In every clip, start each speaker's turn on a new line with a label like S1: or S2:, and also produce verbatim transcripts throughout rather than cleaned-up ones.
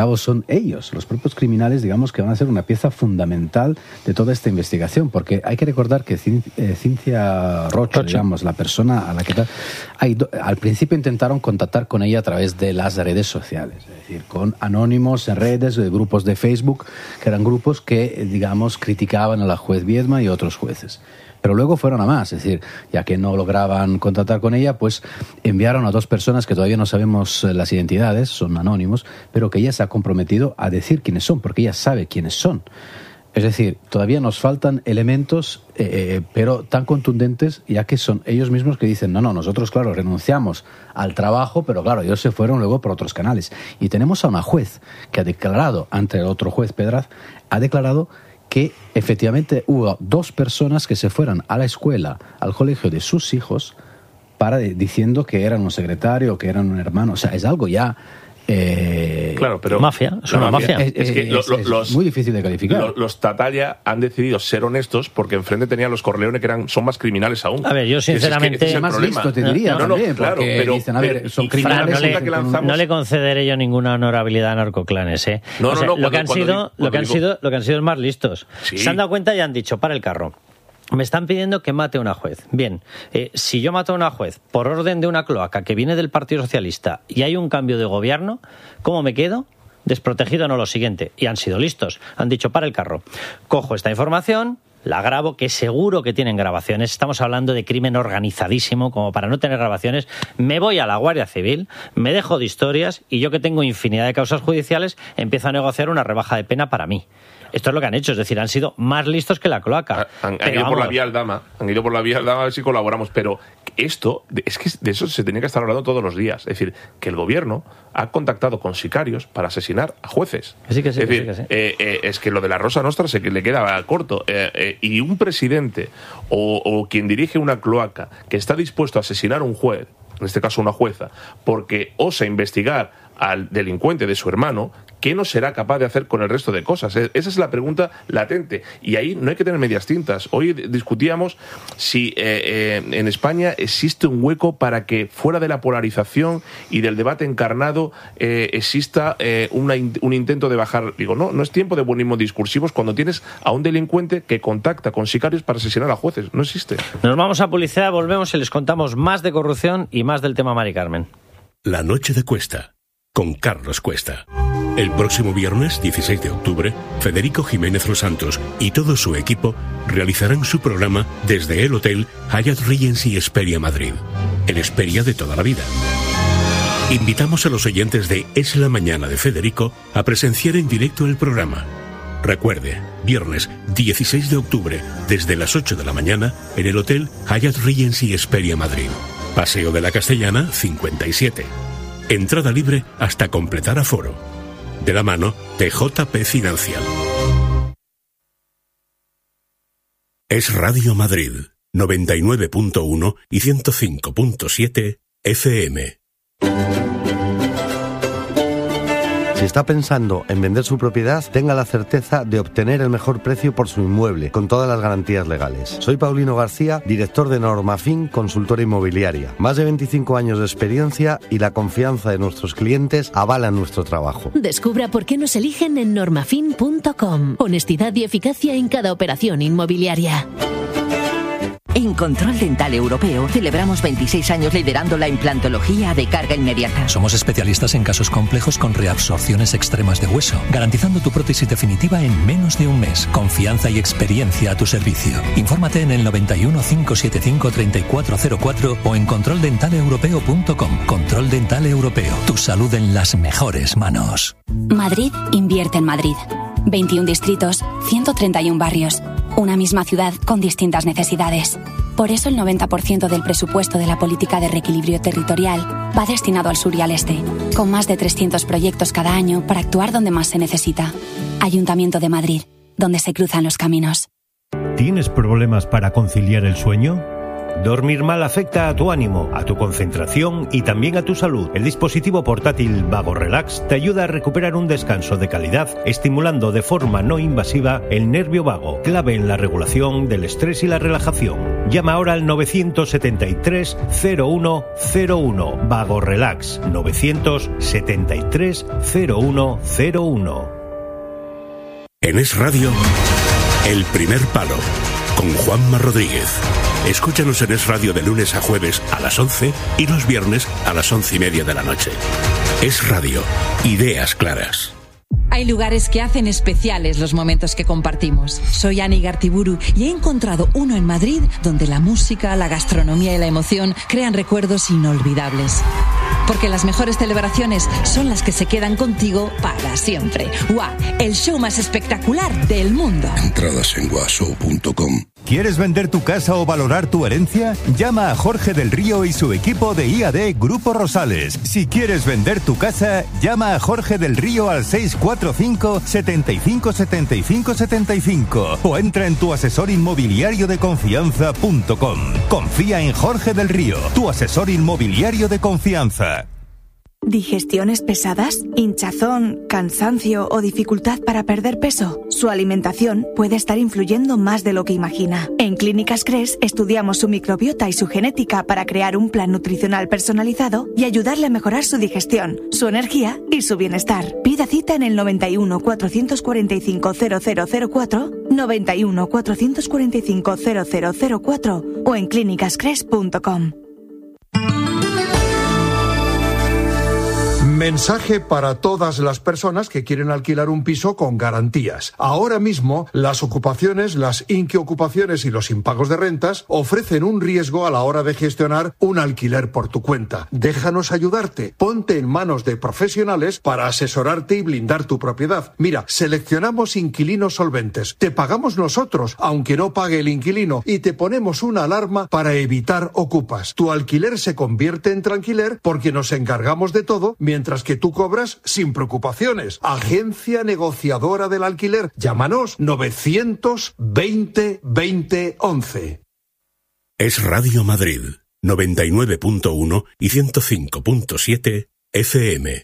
S1: son ellos, los propios criminales, digamos, que van a ser una pieza fundamental de toda esta investigación, porque hay que recordar que Cynthia Rocha, digamos, la persona a la que hay, al principio intentaron contactar con ella a través de las redes sociales, es decir, con anónimos en redes, de grupos de Facebook, que eran grupos que, digamos, criticaban a la juez Viedma y otros jueces. Pero luego fueron a más, es decir, ya que no lograban contactar con ella, pues enviaron a dos personas que todavía no sabemos las identidades, son anónimos, pero que ella se ha comprometido a decir quiénes son, porque ella sabe quiénes son. Es decir, todavía nos faltan elementos, eh, pero tan contundentes, ya que son ellos mismos que dicen, no, no, nosotros, claro, renunciamos al trabajo, pero claro, ellos se fueron luego por otros canales. Y tenemos a una juez que ha declarado, ante el otro juez Pedraz, ha declarado que efectivamente hubo dos personas que se fueron a la escuela, al colegio de sus hijos, para diciendo que eran un secretario, que eran un hermano. O sea, es algo ya... Eh,
S2: claro, pero
S3: mafia, es una mafia.
S2: Es, es que
S1: es,
S2: lo,
S1: es
S2: los,
S1: muy difícil de calificar.
S2: Los, los Tatalla han decidido ser honestos porque enfrente tenían los Corleone que eran son más criminales aún.
S3: A ver, yo sinceramente
S2: es, es, es
S1: más listo te diría,
S2: no, no,
S1: también,
S2: claro,
S1: porque
S2: pero
S1: dicen, a ver, son criminales.
S3: No le,
S2: que lanzamos...
S3: no le concederé yo ninguna honorabilidad a narcoclanes, ¿eh?
S2: No,
S3: o sea,
S2: no, no,
S3: lo que
S2: cuando,
S3: han
S2: cuando
S3: sido,
S2: digo,
S3: lo que han
S2: digo...
S3: sido, lo que han sido es más listos.
S2: Sí.
S3: Se han dado cuenta y han dicho, para el carro. Me están pidiendo que mate a una juez. Bien, eh, si yo mato a una juez por orden de una cloaca que viene del Partido Socialista y hay un cambio de gobierno, ¿cómo me quedo? Desprotegido, no, lo siguiente. Y han sido listos. Han dicho, para el carro. Cojo esta información, la grabo, que seguro que tienen grabaciones. Estamos hablando de crimen organizadísimo, como para no tener grabaciones. Me voy a la Guardia Civil, me dejo de historias y yo, que tengo infinidad de causas judiciales, empiezo a negociar una rebaja de pena para mí. Esto es lo que han hecho, es decir, han sido más listos que la cloaca.
S2: Han, han
S3: pero,
S2: ido
S3: vamos,
S2: por la vía Aldama, han ido por la vía Aldama a ver si colaboramos, pero esto, es que de eso se tenía que estar hablando todos los días. Es decir, que el gobierno ha contactado con sicarios para asesinar a jueces.
S3: Sí que sí,
S2: es decir,
S3: que sí, que sí.
S2: Eh, eh, es que lo de la Rosa Nostra se le queda corto. Eh, eh, y un presidente o, o quien dirige una cloaca que está dispuesto a asesinar a un juez, en este caso una jueza, porque osa investigar al delincuente de su hermano, ¿qué no será capaz de hacer con el resto de cosas? Esa es la pregunta latente. Y ahí no hay que tener medias tintas. Hoy discutíamos si eh, eh, en España existe un hueco para que fuera de la polarización y del debate encarnado eh, exista eh, una, un intento de bajar. Digo, no, no es tiempo de buenismos discursivos cuando tienes a un delincuente que contacta con sicarios para asesinar a jueces. No existe.
S3: Nos vamos a publicidad, volvemos y les contamos más de corrupción y más del tema Mari Carmen.
S4: La noche de Cuesta, con Carlos Cuesta. El próximo viernes, dieciséis de octubre, Federico Jiménez Los Santos y todo su equipo realizarán su programa desde el Hotel Hyatt Regency Hesperia Madrid, el Hesperia de toda la vida. Invitamos a los oyentes de Es la Mañana de Federico a presenciar en directo el programa. Recuerde, viernes dieciséis de octubre, desde las ocho de la mañana, en el Hotel Hyatt Regency Hesperia Madrid. Paseo de la Castellana, cincuenta y siete. Entrada libre hasta completar aforo. De la mano de J P Financial. Es Radio Madrid, noventa y nueve punto uno y ciento cinco punto siete F M.
S5: Si está pensando en vender su propiedad, tenga la certeza de obtener el mejor precio por su inmueble, con todas las garantías legales. Soy Paulino García, director de Normafin, consultora inmobiliaria. Más de veinticinco años de experiencia y la confianza de nuestros clientes avalan nuestro trabajo.
S6: Descubra por qué nos eligen en normafin punto com. Honestidad y eficacia en cada operación inmobiliaria.
S7: En Control Dental Europeo celebramos veintiséis años liderando la implantología de carga inmediata.
S8: Somos especialistas en casos complejos con reabsorciones extremas de hueso, garantizando tu prótesis definitiva en menos de un mes. Confianza y experiencia a tu servicio. Infórmate en el noventa y uno, cinco setenta y cinco, treinta y cuatro cero cuatro o en control dental europeo punto com. Control Dental Europeo. Tu salud en las mejores manos.
S9: Madrid invierte en Madrid. veintiún distritos, ciento treinta y uno barrios. Una misma ciudad con distintas necesidades. Por eso el noventa por ciento del presupuesto de la política de reequilibrio territorial va destinado al sur y al este, con más de trescientos proyectos cada año para actuar donde más se necesita. Ayuntamiento de Madrid, donde se cruzan los caminos.
S10: ¿Tienes problemas para conciliar el sueño? Dormir mal afecta a tu ánimo, a tu concentración y también a tu salud. El dispositivo portátil Vago Relax te ayuda a recuperar un descanso de calidad, estimulando de forma no invasiva el nervio vago, clave en la regulación del estrés y la relajación. Llama ahora al nueve siete tres, cero uno cero uno. Vago Relax, nueve siete tres, cero uno cero uno.
S4: En Es Radio, El Primer Palo, con Juanma Rodríguez. Escúchanos en Es Radio de lunes a jueves a las once y los viernes a las once y media de la noche. Es Radio, ideas claras.
S11: Hay lugares que hacen especiales los momentos que compartimos. Soy Ani Gartiburu y he encontrado uno en Madrid donde la música, la gastronomía y la emoción crean recuerdos inolvidables. Porque las mejores celebraciones son las que se quedan contigo para siempre. ¡Guau! El show más espectacular del mundo.
S12: Entradas en guashow punto com.
S13: ¿Quieres vender tu casa o valorar tu herencia? Llama a Jorge del Río y su equipo de I A D Grupo Rosales. Si quieres vender tu casa, llama a Jorge del Río al seis cuatro cinco, siete cinco, siete cinco, siete cinco o entra en tu asesor inmobiliario de confianza punto com. Confía en Jorge del Río, tu asesor inmobiliario de confianza.
S14: ¿Digestiones pesadas? ¿Hinchazón, cansancio o dificultad para perder peso? Su alimentación puede estar influyendo más de lo que imagina. En Clínicas Cres estudiamos su microbiota y su genética para crear un plan nutricional personalizado y ayudarle a mejorar su digestión, su energía y su bienestar. Pida cita en el noventa y uno, cuatrocientos cuarenta y cinco, cero cero cero cuatro, noventa y uno, cuatrocientos cuarenta y cinco, cero cero cero cuatro o en clínicas cres punto com.
S15: Mensaje para todas las personas que quieren alquilar un piso con garantías. Ahora mismo, las ocupaciones, las inquiocupaciones y los impagos de rentas ofrecen un riesgo a la hora de gestionar un alquiler por tu cuenta. Déjanos ayudarte. Ponte en manos de profesionales para asesorarte y blindar tu propiedad. Mira, seleccionamos inquilinos solventes. Te pagamos nosotros, aunque no pague el inquilino, y te ponemos una alarma para evitar ocupas. Tu alquiler se convierte en tranquiler porque nos encargamos de todo mientras que tú cobras sin preocupaciones. Agencia negociadora del alquiler. Llámanos novecientos veinte veinte once.
S4: Es Radio Madrid, noventa y nueve punto uno y ciento cinco punto siete F M.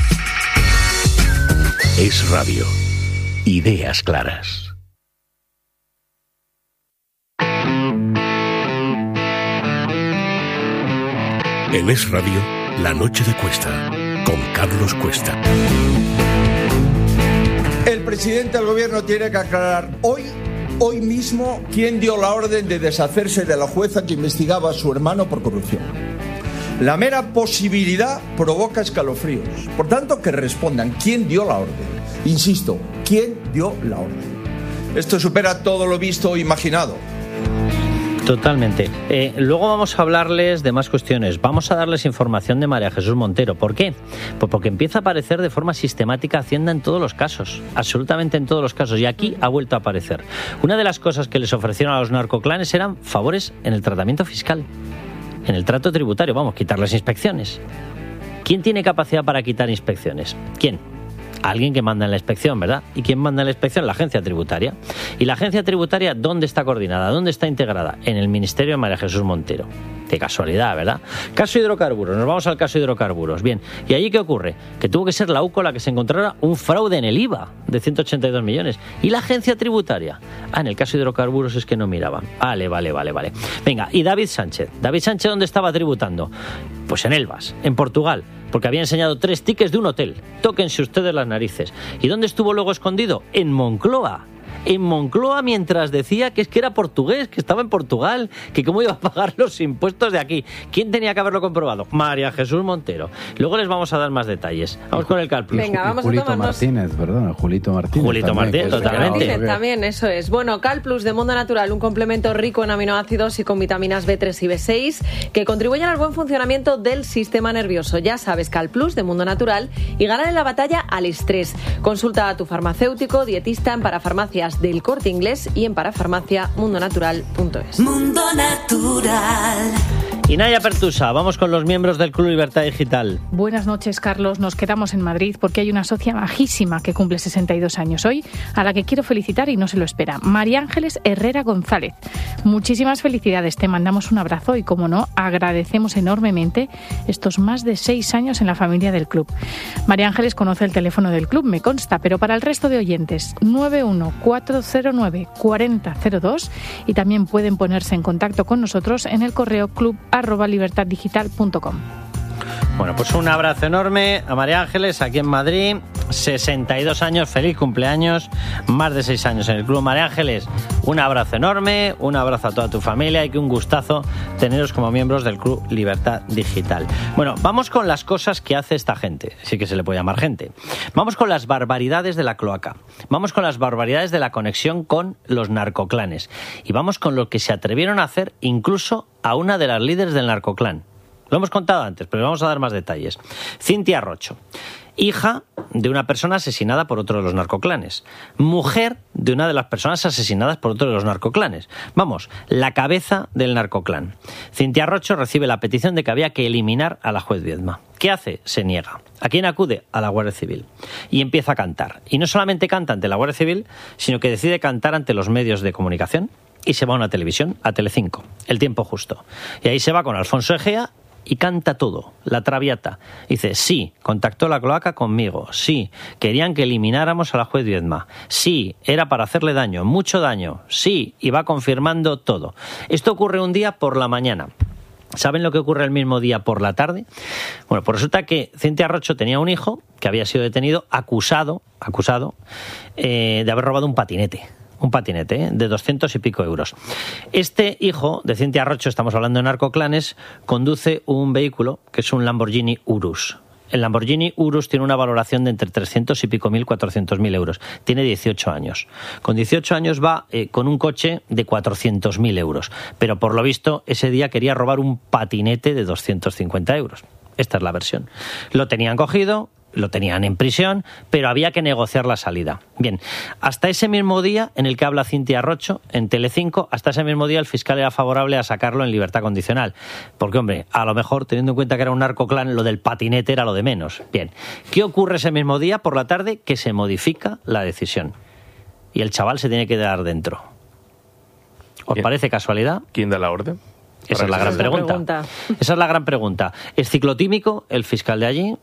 S4: Es Radio. Ideas claras. En Es Radio, La Noche de Cuesta, con Carlos Cuesta.
S16: El presidente del gobierno tiene que aclarar hoy, hoy mismo, quién dio la orden de deshacerse de la jueza que investigaba a su hermano por corrupción. La mera posibilidad provoca escalofríos. Por tanto, que respondan quién dio la orden. Insisto, quién dio la orden. Esto supera todo lo visto o imaginado.
S3: Totalmente. Eh, luego vamos a hablarles de más cuestiones. Vamos a darles información de María Jesús Montero. ¿Por qué? Pues porque empieza a aparecer de forma sistemática Hacienda en todos los casos. Absolutamente en todos los casos. Y aquí ha vuelto a aparecer. Una de las cosas que les ofrecieron a los narcoclanes eran favores en el tratamiento fiscal. En el trato tributario. Vamos, quitar las inspecciones. ¿Quién tiene capacidad para quitar inspecciones? ¿Quién? Alguien que manda en la inspección, ¿verdad? ¿Y quién manda en la inspección? La agencia tributaria. ¿Y la agencia tributaria dónde está coordinada? ¿Dónde está integrada? En el Ministerio de María Jesús Montero. Qué casualidad, ¿verdad? Caso hidrocarburos. Nos vamos al caso hidrocarburos. Bien. ¿Y allí qué ocurre? Que tuvo que ser la U C O la que se encontrara un fraude en el I V A de ciento ochenta y dos millones. ¿Y la agencia tributaria? Ah, en el caso hidrocarburos es que no miraban. Vale, vale, vale, vale. Venga, ¿y David Sánchez? ¿David Sánchez dónde estaba tributando? Pues en Elvas, en Portugal. Porque había enseñado tres tickets de un hotel. Tóquense ustedes las narices. ¿Y dónde estuvo luego escondido? En Moncloa. En Moncloa mientras decía que es que era portugués, que estaba en Portugal, que cómo iba a pagar los impuestos de aquí. ¿Quién tenía que haberlo comprobado? María Jesús Montero. Luego les vamos a dar más detalles. Vamos con el Calplus.
S1: Venga, vamos Julito a tomarnos... Martínez, perdón, Julito Martínez.
S3: Julito también, Martínez, totalmente.
S17: Martínez, también, eso es. Bueno, Calplus de Mundo Natural, un complemento rico en aminoácidos y con vitaminas B tres y B seis que contribuyen al buen funcionamiento del sistema nervioso. Ya sabes, Calplus de Mundo Natural y ganar en la batalla al estrés. Consulta a tu farmacéutico, dietista en parafarmacias del Corte Inglés y en parafarmacia mundo natural punto es.
S18: Mundo Natural.
S3: Y Naya Pertusa, vamos con los miembros del Club Libertad Digital.
S18: Buenas noches, Carlos. Nos quedamos en Madrid porque hay una socia majísima que cumple sesenta y dos años hoy, a la que quiero felicitar y no se lo espera. María Ángeles Herrera González. Muchísimas felicidades, te mandamos un abrazo y, como no, agradecemos enormemente estos más de seis años en la familia del club. María Ángeles conoce el teléfono del club, me consta, pero para el resto de oyentes, nueve uno cuatro cero nueve cuatro cero cero dos, y también pueden ponerse en contacto con nosotros en el correo club arroba libertad digital punto com.
S3: Bueno, pues un abrazo enorme a María Ángeles aquí en Madrid, sesenta y dos años, feliz cumpleaños, más de seis años en el club. María Ángeles, un abrazo enorme, un abrazo a toda tu familia y que un gustazo teneros como miembros del Club Libertad Digital. Bueno, vamos con las cosas que hace esta gente, sí que se le puede llamar gente. Vamos con las barbaridades de la cloaca, vamos con las barbaridades de la conexión con los narcoclanes y vamos con lo que se atrevieron a hacer incluso a una de las líderes del narcoclán. Lo hemos contado antes, pero vamos a dar más detalles. Cintia Rocho, hija de una persona asesinada por otro de los narcoclanes. Mujer de una de las personas asesinadas por otro de los narcoclanes. Vamos, la cabeza del narcoclán. Cintia Rocho recibe la petición de que había que eliminar a la juez Viedma. ¿Qué hace? Se niega. ¿A quién acude? A la Guardia Civil. Y empieza a cantar. Y no solamente canta ante la Guardia Civil, sino que decide cantar ante los medios de comunicación y se va a una televisión, a Telecinco, El Tiempo Justo. Y ahí se va con Alfonso Egea y canta todo, la Traviata. Dice, sí, contactó la cloaca conmigo, sí, querían que elimináramos a la juez Viedma, sí, era para hacerle daño, mucho daño, sí, y va confirmando todo. Esto ocurre un día por la mañana. ¿Saben lo que ocurre el mismo día por la tarde? Bueno, pues resulta que Cintia Rocho tenía un hijo que había sido detenido, acusado, acusado eh, de haber robado un patinete. Un patinete ¿eh? de doscientos y pico euros. Este hijo de Cintia Rocho, estamos hablando de narcoclanes, conduce un vehículo que es un Lamborghini Urus. El Lamborghini Urus tiene una valoración de entre trescientos y pico mil, cuatrocientos mil euros. Tiene dieciocho años. Con dieciocho años va eh, con un coche de cuatrocientos mil euros. Pero por lo visto, ese día quería robar un patinete de doscientos cincuenta euros. Esta es la versión. Lo tenían cogido, lo tenían en prisión, pero había que negociar la salida. Bien, hasta ese mismo día en el que habla Cintia Rocho en Telecinco, hasta ese mismo día el fiscal era favorable a sacarlo en libertad condicional. Porque, hombre, a lo mejor, teniendo en cuenta que era un narcoclán, lo del patinete era lo de menos. Bien, ¿qué ocurre ese mismo día por la tarde? Que se modifica la decisión. Y el chaval se tiene que quedar dentro. ¿Os ¿Quién? parece casualidad?
S2: ¿Quién da la orden?
S3: Esa es la gran pregunta. pregunta. Esa es la gran pregunta. ¿Es ciclotímico el fiscal de allí?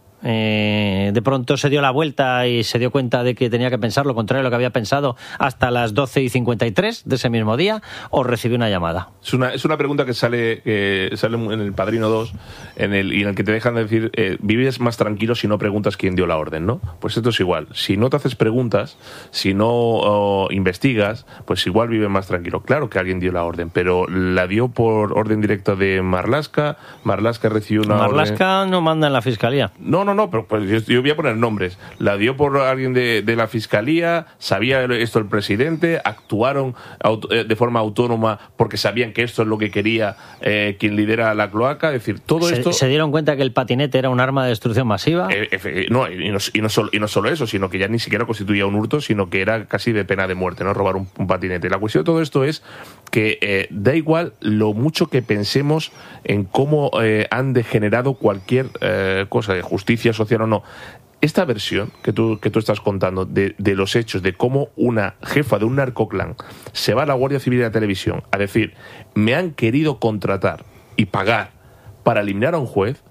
S3: Eh, de pronto se dio la vuelta y se dio cuenta de que tenía que pensar lo contrario de lo que había pensado hasta las doce y cincuenta y tres de ese mismo día, o recibió una llamada.
S2: Es una, es una pregunta que sale, que sale en El Padrino dos en el, y en el que te dejan de decir eh, vives más tranquilo si no preguntas quién dio la orden, ¿no? Pues esto es igual. Si no te haces preguntas, si no oh, investigas, pues igual vives más tranquilo. Claro que alguien dio la orden, pero la dio por orden directa de Marlaska. Marlaska recibió una
S3: Marlaska orden... no manda en la fiscalía.
S2: No, no, no, pero pues yo, yo voy a poner nombres. La dio por alguien de, de la fiscalía, sabía esto el presidente, actuaron auto, de forma autónoma porque sabían que esto es lo que quería eh, quien lidera la cloaca. Es decir, todo
S3: se,
S2: esto...
S3: ¿Se dieron cuenta que el patinete era un arma de destrucción masiva?
S2: Eh, eh, no, y no, y, no solo, y no solo eso, sino que ya ni siquiera constituía un hurto, sino que era casi de pena de muerte, ¿no? Robar un, un patinete. La cuestión de todo esto es que eh, da igual lo mucho que pensemos en cómo eh, han degenerado cualquier eh, cosa de justicia social o no. Esta versión que tú, que tú estás contando de, de los hechos, de cómo una jefa de un narcoclán se va a la Guardia Civil de la televisión a decir, me han querido contratar y pagar para eliminar a un juez,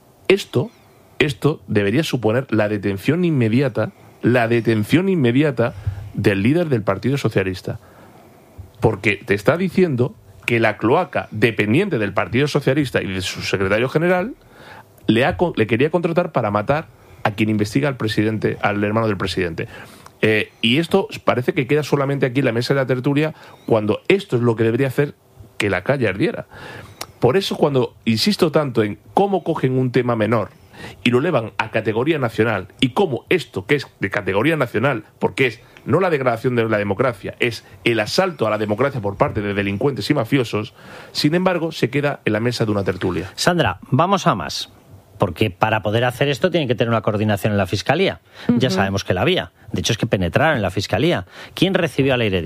S2: esto, esto debería suponer la detención inmediata, la detención inmediata del líder del Partido Socialista. Porque te está diciendo que la cloaca dependiente del Partido Socialista y de su secretario general Le, ha, le quería contratar para matar a quien investiga al presidente, al hermano del presidente. Eh, y esto parece que queda solamente aquí en la mesa de la tertulia, cuando esto es lo que debería hacer que la calle ardiera. Por eso, cuando insisto tanto en cómo cogen un tema menor y lo elevan a categoría nacional, y cómo esto, que es de categoría nacional, porque es no la degradación de la democracia, es el asalto a la democracia por parte de delincuentes y mafiosos, sin embargo, se queda en la mesa de una tertulia.
S3: Sandra, vamos a más. Porque para poder hacer esto tienen que tener una coordinación en la Fiscalía. Uh-huh. Ya sabemos que la había. De hecho, es que penetraron en la Fiscalía. ¿Quién recibió a Leire Díez?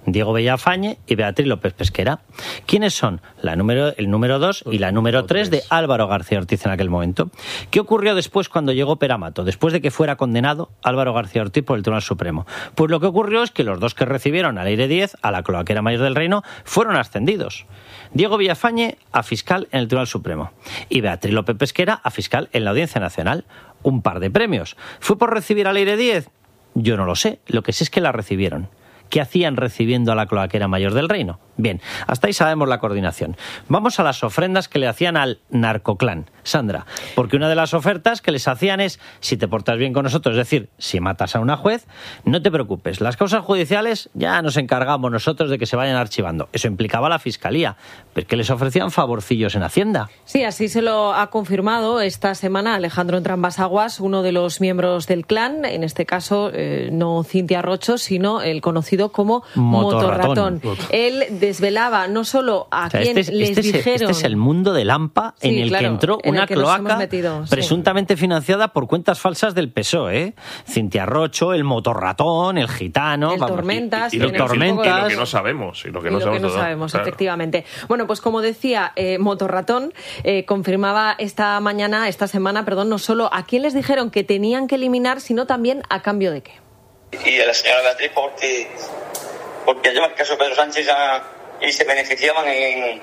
S3: Diego Villafañe y Beatriz López Pesquera. ¿Quiénes son? La número, el número dos y la número tres de Álvaro García Ortiz en aquel momento. ¿Qué ocurrió después cuando llegó Peramato? Después de que fuera condenado Álvaro García Ortiz por el Tribunal Supremo. Pues lo que ocurrió es que los dos que recibieron al Aire diez, a la cloaquera mayor del Reino, fueron ascendidos. Diego Villafañe a fiscal en el Tribunal Supremo y Beatriz López Pesquera a fiscal en la Audiencia Nacional. Un par de premios. ¿Fue por recibir al Aire diez? Yo no lo sé. Lo que sé es que la recibieron. ¿Qué hacían recibiendo a la cloaquera mayor del Reino? Bien, hasta ahí sabemos la coordinación. Vamos a las ofrendas que le hacían al narcoclán. Sandra, porque una de las ofertas que les hacían es, si te portas bien con nosotros, es decir, si matas a una juez, no te preocupes, las causas judiciales ya nos encargamos nosotros de que se vayan archivando. Eso implicaba la Fiscalía, pero que les ofrecían favorcillos en Hacienda.
S17: Sí, así se lo ha confirmado esta semana Alejandro Entrambas-Aguas, uno de los miembros del clan, en este caso eh, no Cintia Rocho, sino el conocido como Motorratón.
S3: Motorratón.
S17: Él desvelaba no solo a
S3: O sea,
S17: quien
S3: este, es,
S17: les
S3: este, es,
S17: dijeron...
S3: este es el mundo del AMPA en
S17: Sí,
S3: el
S17: claro,
S3: que entró
S17: en el
S3: una
S17: que nos hemos
S3: cloaca
S17: metido, sí.
S3: presuntamente financiada por cuentas falsas del P S O E. ¿eh? Cintia Rocho, el Motorratón, el Gitano...
S17: El
S3: vamos,
S17: Tormentas,
S2: Y, y, lo,
S17: tiene
S2: que,
S17: un poco
S2: y
S17: de-
S2: lo que no sabemos. Y lo que
S17: Y
S2: no
S17: lo
S2: sabemos,
S17: que no
S2: todo,
S17: sabemos,
S2: claro.
S17: efectivamente. Bueno, pues como decía, eh, Motorratón eh, confirmaba esta mañana, esta semana, perdón, no solo a quién les dijeron que tenían que eliminar, sino también a cambio de qué.
S19: Y a la señora Beatriz porque, porque lleva el caso Pedro Sánchez a- y se beneficiaban en, en,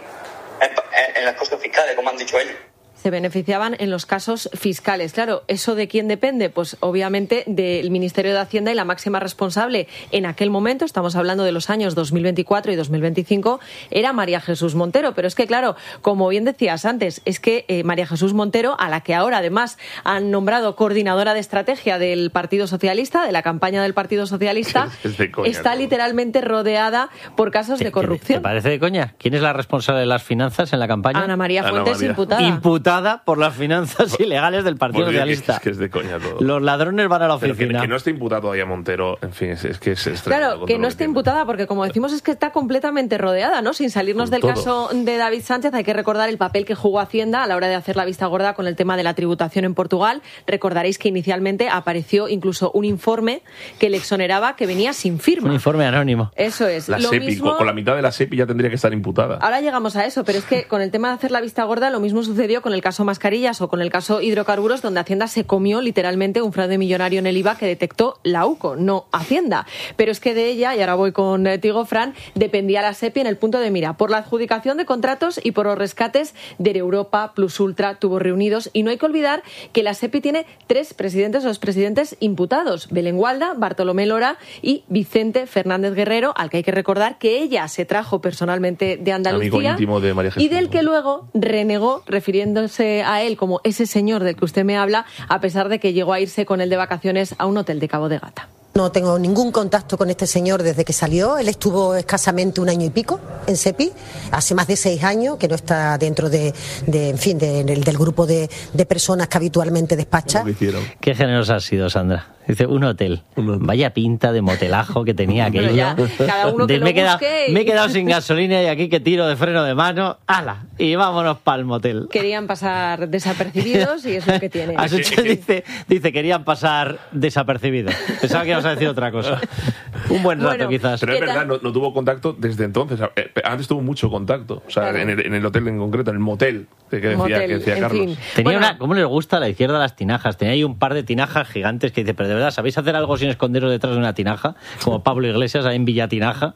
S19: en las costas fiscales, como han dicho ellos.
S17: Se beneficiaban en los casos fiscales. Claro, ¿eso de quién depende? Pues obviamente del Ministerio de Hacienda, y la máxima responsable en aquel momento, estamos hablando de los años dos mil veinticuatro y dos mil veinticinco, era María Jesús Montero. Pero es que, claro, como bien decías antes, es que eh, María Jesús Montero, a la que ahora además han nombrado coordinadora de estrategia del Partido Socialista, de la campaña del Partido Socialista,
S2: Es de coña,
S17: está
S2: todo.
S17: literalmente rodeada por casos de
S3: ¿Te
S17: corrupción.
S3: parece de coña? ¿Quién es la responsable de las finanzas en la campaña?
S17: Ana María Fuentes,
S2: María.
S17: imputada.
S3: Imputada por las finanzas ilegales del Partido
S2: Pues,
S3: Socialista.
S2: Es que es de coña todo.
S3: Los ladrones van a la
S2: Pero que,
S3: oficina.
S2: que no esté imputado todavía Montero, en fin, es, es que es, es tremendo
S17: Claro,
S2: con
S17: que
S2: todo
S17: no
S2: lo
S17: esté
S2: tiene.
S17: imputada, porque como decimos es que está completamente rodeada, ¿no? Sin salirnos
S2: Con
S17: del
S2: todo.
S17: caso de David Sánchez, hay que recordar el papel que jugó Hacienda a la hora de hacer la vista gorda con el tema de la tributación en Portugal. Recordaréis que inicialmente apareció incluso un informe que le exoneraba, que venía sin firma.
S3: Un informe anónimo.
S17: Eso es.
S2: La
S17: Lo
S2: SEPI,
S17: mismo...
S2: con, con la mitad de la SEPI ya tendría que estar imputada.
S17: Ahora llegamos a eso, pero es que con el tema de hacer la vista gorda lo mismo sucedió con el caso mascarillas o con el caso hidrocarburos, donde Hacienda se comió literalmente un fraude millonario en el I V A que detectó la U C O, no Hacienda. Pero es que de ella, y ahora voy contigo, Fran, dependía la SEPI en el punto de mira por la adjudicación de contratos y por los rescates de Europa, Plus Ultra, Tubos Reunidos. Y no hay que olvidar que la SEPI tiene tres presidentes o expresidentes imputados: Belén Gualda, Bartolomé Lora y Vicente Fernández Guerrero, al que hay que recordar que ella se trajo personalmente de Andalucía.
S2: Amigo íntimo de María Jesús.
S17: Y del que luego renegó, refiriéndose a él como ese señor del que usted me habla, a pesar de que llegó a irse con él de vacaciones a un hotel de Cabo de Gata.
S20: No tengo ningún contacto con este señor desde que salió. Él estuvo escasamente un año y pico en SEPI, hace más de seis años, que no está dentro de, de en fin, de- del, del grupo de, de personas que habitualmente despacha.
S3: Qué generosa has sido, Sandra. Dice, un hotel. Vaya pinta de motelajo que tenía
S17: Pero
S3: aquello.
S17: ya, cada uno que
S3: De,
S17: lo
S3: me, he quedado,
S17: busque y-
S3: me he quedado sin gasolina y aquí que tiro de freno de mano. ¡Hala! Y vámonos para el motel.
S17: Querían pasar desapercibidos y es lo que tiene.
S3: Has hecho- dice, dice, querían pasar desapercibidos. Pensaba que ibas a decir otra cosa. Un buen rato,
S17: Bueno,
S3: quizás.
S2: Pero es verdad, no, no tuvo contacto desde entonces. Eh, Antes tuvo mucho contacto. O sea,
S17: Claro.
S2: en, el, en el hotel en concreto, en el motel que decía,
S17: Motel,
S2: que decía
S17: en
S2: Carlos.
S17: fin.
S3: Tenía
S17: Bueno.
S3: una, ¿cómo les gusta a la izquierda las tinajas? Tenía ahí un par de tinajas gigantes que dice, pero de verdad, ¿sabéis hacer algo sin esconderos detrás de una tinaja? Como Pablo Iglesias ahí en Villatinaja.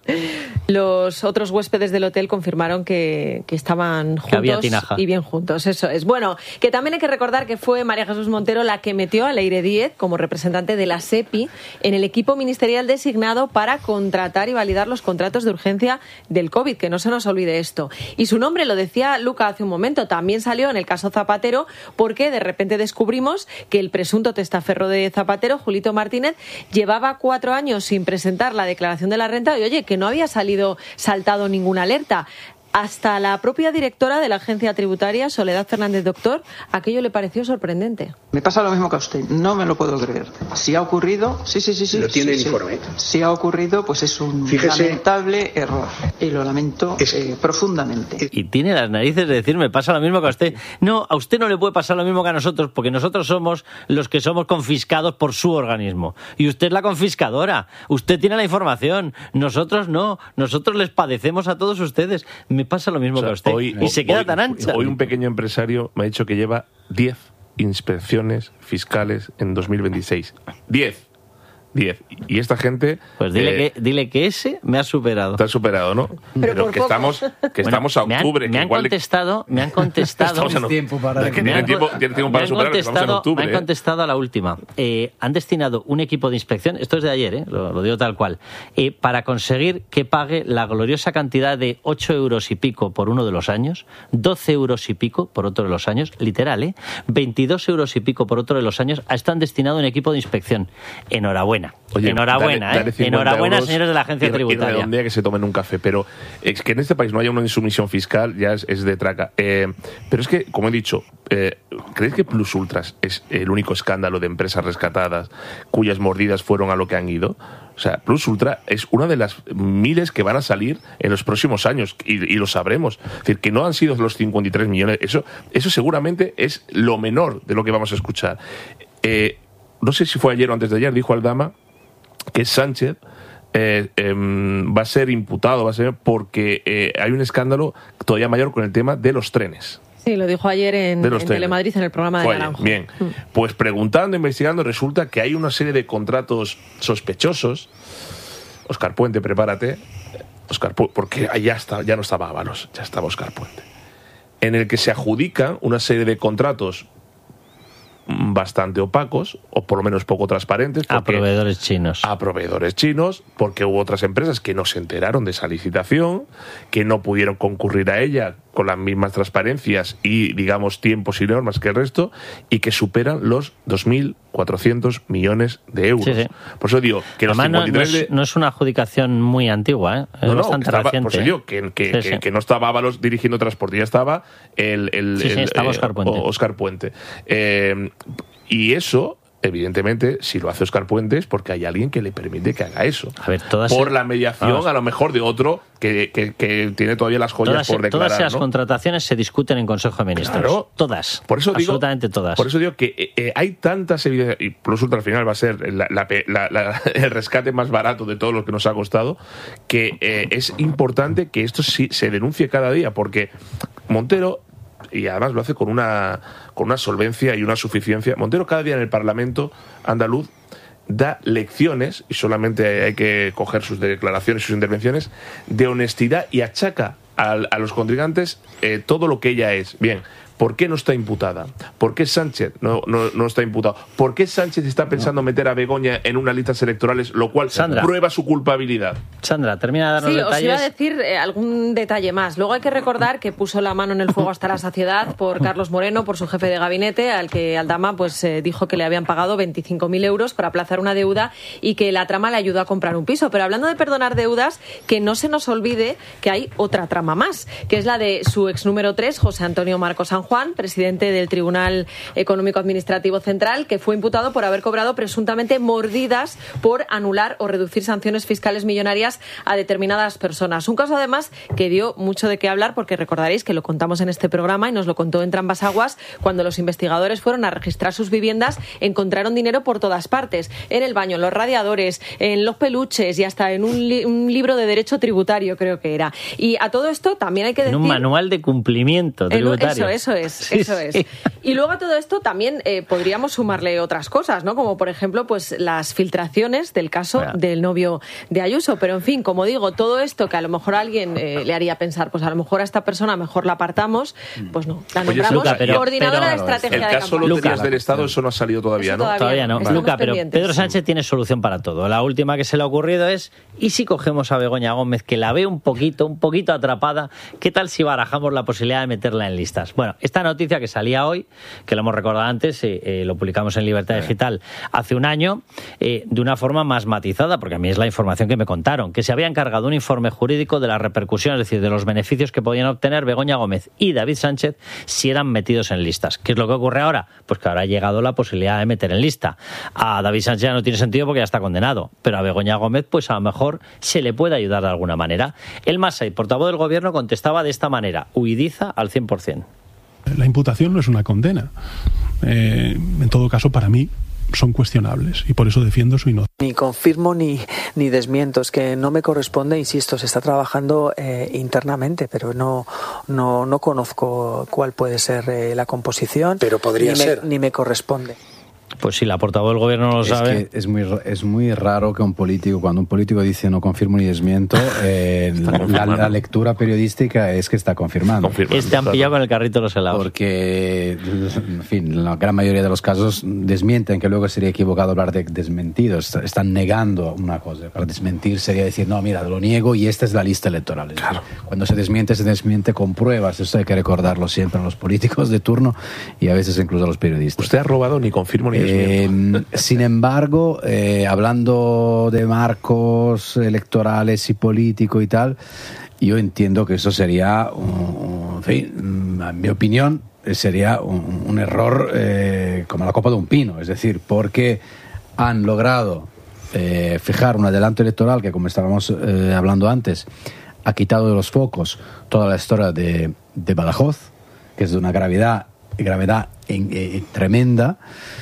S17: Los otros huéspedes del hotel confirmaron que, que estaban
S3: Que había
S17: juntos
S3: tinaja.
S17: y bien juntos, eso es. Bueno, que también hay que recordar que fue María Jesús Montero la que metió a Leire Díez como representante de la SEPI en el equipo ministerial designado para contratar y validar los contratos de urgencia del COVID, que no se nos olvide esto. Y su nombre, lo decía Luca hace un momento, también salió en el caso Zapatero, porque de repente descubrimos que el presunto testaferro de Zapatero, Julito Martínez, llevaba cuatro años sin presentar la declaración de la renta y, oye, que no había salido saltado ninguna alerta. hasta la propia directora de la agencia tributaria, Soledad Fernández Doctor, aquello le pareció sorprendente.
S21: Me pasa lo mismo que a usted, no me lo puedo creer. Si ha ocurrido, sí, sí, sí, sí.
S22: Lo tiene
S21: sí,
S22: el informe.
S21: Sí. Si ha ocurrido, pues es un
S22: Fíjese,
S21: lamentable error y lo lamento es... eh, profundamente.
S3: Y tiene las narices de decir, me pasa lo mismo que a usted. No, a usted no le puede pasar lo mismo que a nosotros, porque nosotros somos los que somos confiscados por su organismo. Y usted es la confiscadora. Usted tiene la información. Nosotros no. Nosotros les padecemos a todos ustedes. Me pasa lo mismo o sea, que a usted.
S2: Hoy,
S3: y se queda
S2: hoy,
S3: tan ancha.
S2: Hoy un pequeño empresario me ha dicho que lleva diez inspecciones fiscales en dos mil veintiséis. diez. diez. Y esta gente...
S3: Pues dile,
S2: eh,
S3: que, dile que ese me ha superado.
S2: Te ha superado, ¿no?
S17: Pero,
S2: Pero que, estamos, que bueno, estamos a octubre.
S3: Me han,
S2: que
S3: me han
S2: igual
S3: contestado... Me han contestado...
S2: en, tiempo para que tienen tiempo, tienen tiempo para superar, que estamos en octubre.
S3: Me han contestado a la última. Eh, han destinado un equipo de inspección, esto es de ayer, eh, lo, lo digo tal cual, eh, para conseguir que pague la gloriosa cantidad de ocho euros y pico por uno de los años, doce euros y pico por otro de los años, literal, ¿eh? veintidós euros y pico por otro de los años, están destinado un equipo de inspección. Enhorabuena. Oye, enhorabuena. Buena, dale, dale ¿eh? Enhorabuena, señores de la agencia
S2: y,
S3: tributaria.
S2: Y un día que se tomen un café, pero es que en este país no haya una insumisión fiscal ya es, es de traca. Eh, pero es que, como he dicho, eh, ¿creéis que Plus Ultras es el único escándalo de empresas rescatadas cuyas mordidas fueron a lo que han ido? O sea, Plus Ultra es una de las miles que van a salir en los próximos años y, y lo sabremos. Es decir, que no han sido los cincuenta y tres millones. Eso, eso seguramente es lo menor de lo que vamos a escuchar. Eh, no sé si fue ayer o antes de ayer, dijo Aldama que Sánchez eh, eh, va a ser imputado, va a ser porque eh, hay un escándalo todavía mayor con el tema de los trenes.
S17: Sí, lo dijo ayer en, en Telemadrid, en el programa de
S2: Oye,
S17: Naranjo.
S2: Bien, pues preguntando, investigando, resulta que hay una serie de contratos sospechosos. Óscar Puente, prepárate. Óscar Pu- porque ya, está, ya no estaba Ábalos, ya estaba Óscar Puente. En el que se adjudican una serie de contratos bastante opacos, o por lo menos poco transparentes.
S3: A proveedores chinos.
S2: A proveedores chinos, porque hubo otras empresas que no se enteraron de esa licitación, que no pudieron concurrir a ella con las mismas transparencias y, digamos, tiempos y normas que el resto, y que superan los dos mil cuatrocientos millones de euros.
S3: Sí, sí.
S2: Por eso digo que los
S3: Además,
S2: cincuenta y tres
S3: no, no, es,
S2: de...
S3: no es una adjudicación muy antigua, ¿eh? Es
S2: no, no,
S3: bastante
S2: estaba,
S3: reciente.
S2: por eso digo que, que,
S3: sí,
S2: que,
S3: sí.
S2: que no estaba Ábalos dirigiendo transporte, ya estaba el, el,
S3: sí, sí,
S2: el,
S3: estaba
S2: eh,
S3: Óscar Puente.
S2: Óscar Puente. Eh, y eso, evidentemente, si lo hace Óscar Puente es porque hay alguien que le permite que haga eso.
S3: A ver, todas
S2: por
S3: se...
S2: la mediación,
S3: Vamos.
S2: a lo mejor, de otro que, que, que tiene todavía las joyas
S3: todas,
S2: por declarar.
S3: Todas esas
S2: ¿no?
S3: contrataciones se discuten en Consejo de Ministros.
S2: Claro.
S3: Todas.
S2: Por eso digo,
S3: absolutamente todas.
S2: Por eso digo que eh, eh, hay tantas evidencias, y Plus Ultra al final va a ser la, la, la, la, el rescate más barato de todo lo que nos ha costado, que eh, es importante que esto sí se denuncie cada día, porque Montero, y además lo hace con una, con una solvencia y una suficiencia, Montero cada día en el Parlamento andaluz da lecciones, y solamente hay que coger sus declaraciones y sus intervenciones, de honestidad, y achaca a, a los contrincantes eh, todo lo que ella es. Bien, ¿por qué no está imputada? ¿Por qué Sánchez no, no, no está imputado? ¿Por qué Sánchez está pensando meter a Begoña en unas listas electorales, lo cual
S3: Sandra.
S2: prueba su culpabilidad?
S3: Sandra, termina de darnos
S17: Sí,
S3: detalles.
S17: os iba a decir eh, algún detalle más. Luego hay que recordar que puso la mano en el fuego hasta la saciedad por Carlos Moreno, por su jefe de gabinete, al que Aldama pues eh, dijo que le habían pagado veinticinco mil euros para aplazar una deuda y que la trama le ayudó a comprar un piso. Pero hablando de perdonar deudas, que no se nos olvide que hay otra trama más, que es la de su ex número tres, José Antonio Marco San Juan, presidente del Tribunal Económico Administrativo Central, que fue imputado por haber cobrado presuntamente mordidas por anular o reducir sanciones fiscales millonarias a determinadas personas. Un caso, además, que dio mucho de qué hablar, porque recordaréis que lo contamos en este programa y nos lo contó Entre Ambas Aguas, cuando los investigadores fueron a registrar sus viviendas, encontraron dinero por todas partes, en el baño, en los radiadores, en los peluches y hasta en un, li- un libro de derecho tributario, creo que era. Y a todo esto también hay que decir...
S3: En un manual de cumplimiento tributario.
S17: Eso, eso es.
S3: Sí,
S17: Eso es.
S3: sí.
S17: Y luego a todo esto también eh, podríamos sumarle otras cosas, ¿no? Como por ejemplo, pues las filtraciones del caso
S3: Bueno.
S17: del novio de Ayuso. Pero en fin, como digo, todo esto que a lo mejor a alguien eh, le haría pensar, pues a lo mejor a esta persona mejor la apartamos, pues no. La
S2: Oye,
S17: nombramos
S2: Luca, pero-
S17: coordinadora
S3: pero-
S17: de estrategia
S2: El
S17: de
S2: caso
S17: campaña.
S2: Loterías del Estado, eso no ha salido todavía,
S17: Eso
S2: ¿no?
S17: todavía
S3: Todavía no.
S17: Estamos
S3: Luca, pero
S17: pendientes.
S3: Pedro Sánchez tiene solución para todo. La última que se le ha ocurrido es, ¿y si cogemos a Begoña Gómez, que la ve un poquito, un poquito atrapada? ¿Qué tal si barajamos la posibilidad de meterla en listas? Bueno, Esta noticia que salía hoy, que lo hemos recordado antes, eh, eh, lo publicamos en Libertad Digital hace un año, eh, de una forma más matizada, porque a mí es la información que me contaron, que se había encargado un informe jurídico de la repercusión, es decir, de los beneficios que podían obtener Begoña Gómez y David Sánchez si eran metidos en listas. ¿Qué es lo que ocurre ahora? Pues que ahora ha llegado la posibilidad de meter en lista. A David Sánchez ya no tiene sentido porque ya está condenado, pero a Begoña Gómez pues a lo mejor se le puede ayudar de alguna manera. El Masai, portavoz del Gobierno, contestaba de esta manera: huidiza al cien por ciento.
S5: La imputación no es una condena. Eh, en todo caso, para mí, son cuestionables y por eso defiendo su inocencia.
S22: Ni confirmo ni, ni desmiento, es que no me corresponde, insisto, se está trabajando eh, internamente, pero no, no, no conozco cuál puede ser eh, la composición.
S23: Pero podría
S22: ni
S23: ser.
S22: Me, ni me corresponde.
S3: Pues si la portavoz del Gobierno no lo
S1: es
S3: sabe...
S1: Que es, muy, es muy raro que un político, cuando un político dice no confirmo ni desmiento, eh, la, la lectura periodística es que está confirmando.
S3: Este han pillado con el carrito de los helados.
S1: Porque, en fin, la gran mayoría de los casos desmienten, que luego sería equivocado hablar de desmentidos. Están negando una cosa. Para desmentir sería decir, no, mira, lo niego y esta es la lista electoral. Claro. Cuando se desmiente, se desmiente con pruebas. Eso hay que recordarlo siempre a los políticos de turno y a veces incluso a los periodistas.
S2: Usted ha robado ni confirmo ni
S1: Eh, sin embargo, eh, hablando de marcos electorales y político y tal, yo entiendo que eso sería, un, en fin, en mi opinión, sería un, un error eh, como la copa de un pino. Es decir, porque han logrado eh, fijar un adelanto electoral que, como estábamos eh, hablando antes, ha quitado de los focos toda la historia de, de Badajoz, que es de una gravedad, gravedad en, eh, tremenda.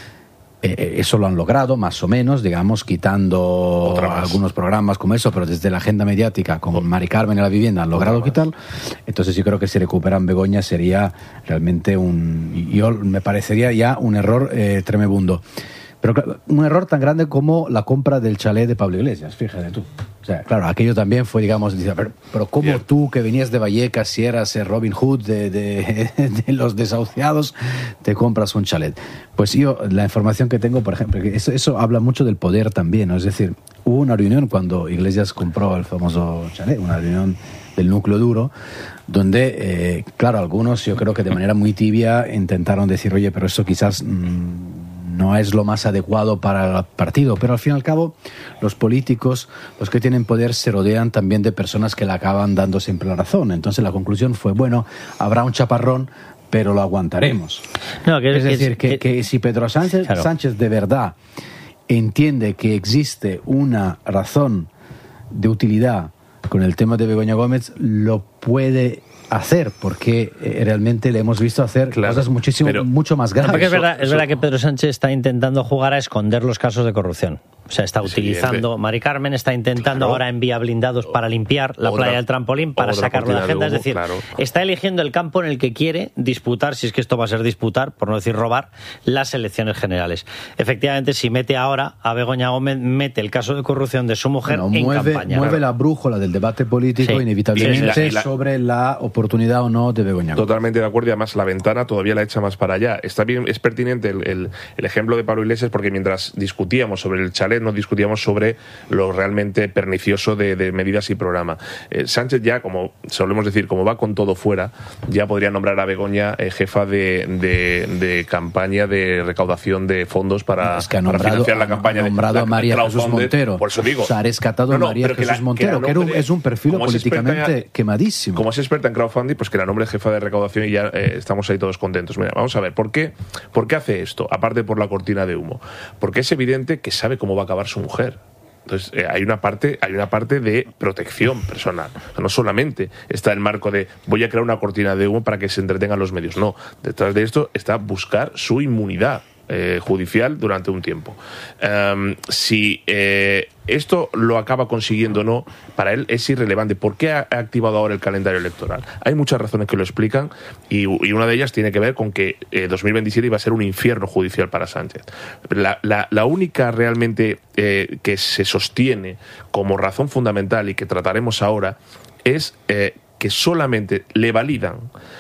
S1: Eh, eso lo han logrado, más o menos, digamos, quitando algunos programas como eso, pero desde la agenda mediática, con Mari Carmen y la vivienda, han logrado quitarlo. Entonces yo creo que si recuperan Begoña sería realmente un... Yo me parecería ya un error eh, tremebundo. Pero claro, un error tan grande como la compra del chalet de Pablo Iglesias, fíjate tú. O sea, claro, aquello también fue, digamos, pero, pero ¿cómo Bien. tú, que venías de Vallecas, si eras Robin Hood de, de, de los desahuciados, te compras un chalet? Pues yo, la información que tengo, por ejemplo, que eso, eso habla mucho del poder también, ¿no? Es decir, hubo una reunión cuando Iglesias compró el famoso chalet, una reunión del núcleo duro, donde, eh, claro, algunos, yo creo que de manera muy tibia, intentaron decir, oye, pero eso quizás... Mmm, no es lo más adecuado para el partido, pero al fin y al cabo los políticos, los que tienen poder, se rodean también de personas que le acaban dando siempre la razón. Entonces la conclusión fue, bueno, habrá un chaparrón, pero lo aguantaremos. No, que, es decir, que, que, que si Pedro Sánchez, claro. Sánchez de verdad entiende que existe una razón de utilidad con el tema de Begoña Gómez, lo puede hacer, porque eh, realmente le hemos visto hacer claro, cosas muchísimo pero, mucho más grandes.
S3: Porque es verdad, es verdad que Pedro Sánchez está intentando jugar a esconder los casos de corrupción. O sea, está
S2: es
S3: utilizando...
S2: evidente.
S3: Mari Carmen está intentando claro. ahora en vía blindados para limpiar la
S2: otra,
S3: playa del trampolín, para sacarlo de la agenda. De humo, es decir, claro. está eligiendo el campo en el que quiere disputar, si es que esto va a ser disputar, por no decir robar, las elecciones generales. Efectivamente, si mete ahora a Begoña Gómez, mete el caso de corrupción de su mujer bueno, en
S1: mueve,
S3: campaña.
S1: Mueve claro. la brújula del debate político sí. inevitablemente sí, sí, la, la, sobre la oportunidad o no de Begoña Gómez.
S2: Totalmente de acuerdo, y además la ventana todavía la echa más para allá. Está bien, es pertinente el, el, el ejemplo de Pablo Iglesias, porque mientras discutíamos sobre el chalet, no discutíamos sobre sobre lo realmente pernicioso de, de medidas y programa. Eh, Sánchez ya, como solemos decir, como va con todo fuera, ya podría nombrar a Begoña eh, jefa de, de, de campaña de recaudación de fondos para,
S1: es que ha
S2: nombrado,
S1: para financiar
S2: la campaña.
S1: Ha nombrado
S2: de,
S1: a María Jesús Montero.
S2: Por eso digo.
S1: O sea, ha rescatado no, no, a María Jesús la, Montero, que, que nombre, es un perfil políticamente en, quemadísimo.
S2: Como es experta en crowdfunding, pues que la nombre jefa de recaudación y ya eh, estamos ahí todos contentos. Mira, vamos a ver, ¿por qué, ¿por qué hace esto? Aparte por la cortina de humo. Porque es evidente que sabe cómo va a acabar su mujer. Entonces eh, hay una parte hay una parte de protección personal. O sea, no solamente está el marco de voy a crear una cortina de humo para que se entretengan los medios. No, detrás de esto está buscar su inmunidad eh, judicial durante un tiempo. Um, si eh, esto lo acaba consiguiendo o no, para él es irrelevante. ¿Por qué ha activado ahora el calendario electoral? Hay muchas razones que lo explican y, y una de ellas tiene que ver con que eh, dos mil veintisiete iba a ser un infierno judicial para Sánchez. La, la, la única realmente eh, que se sostiene como razón fundamental y que trataremos ahora es eh, que solamente le validan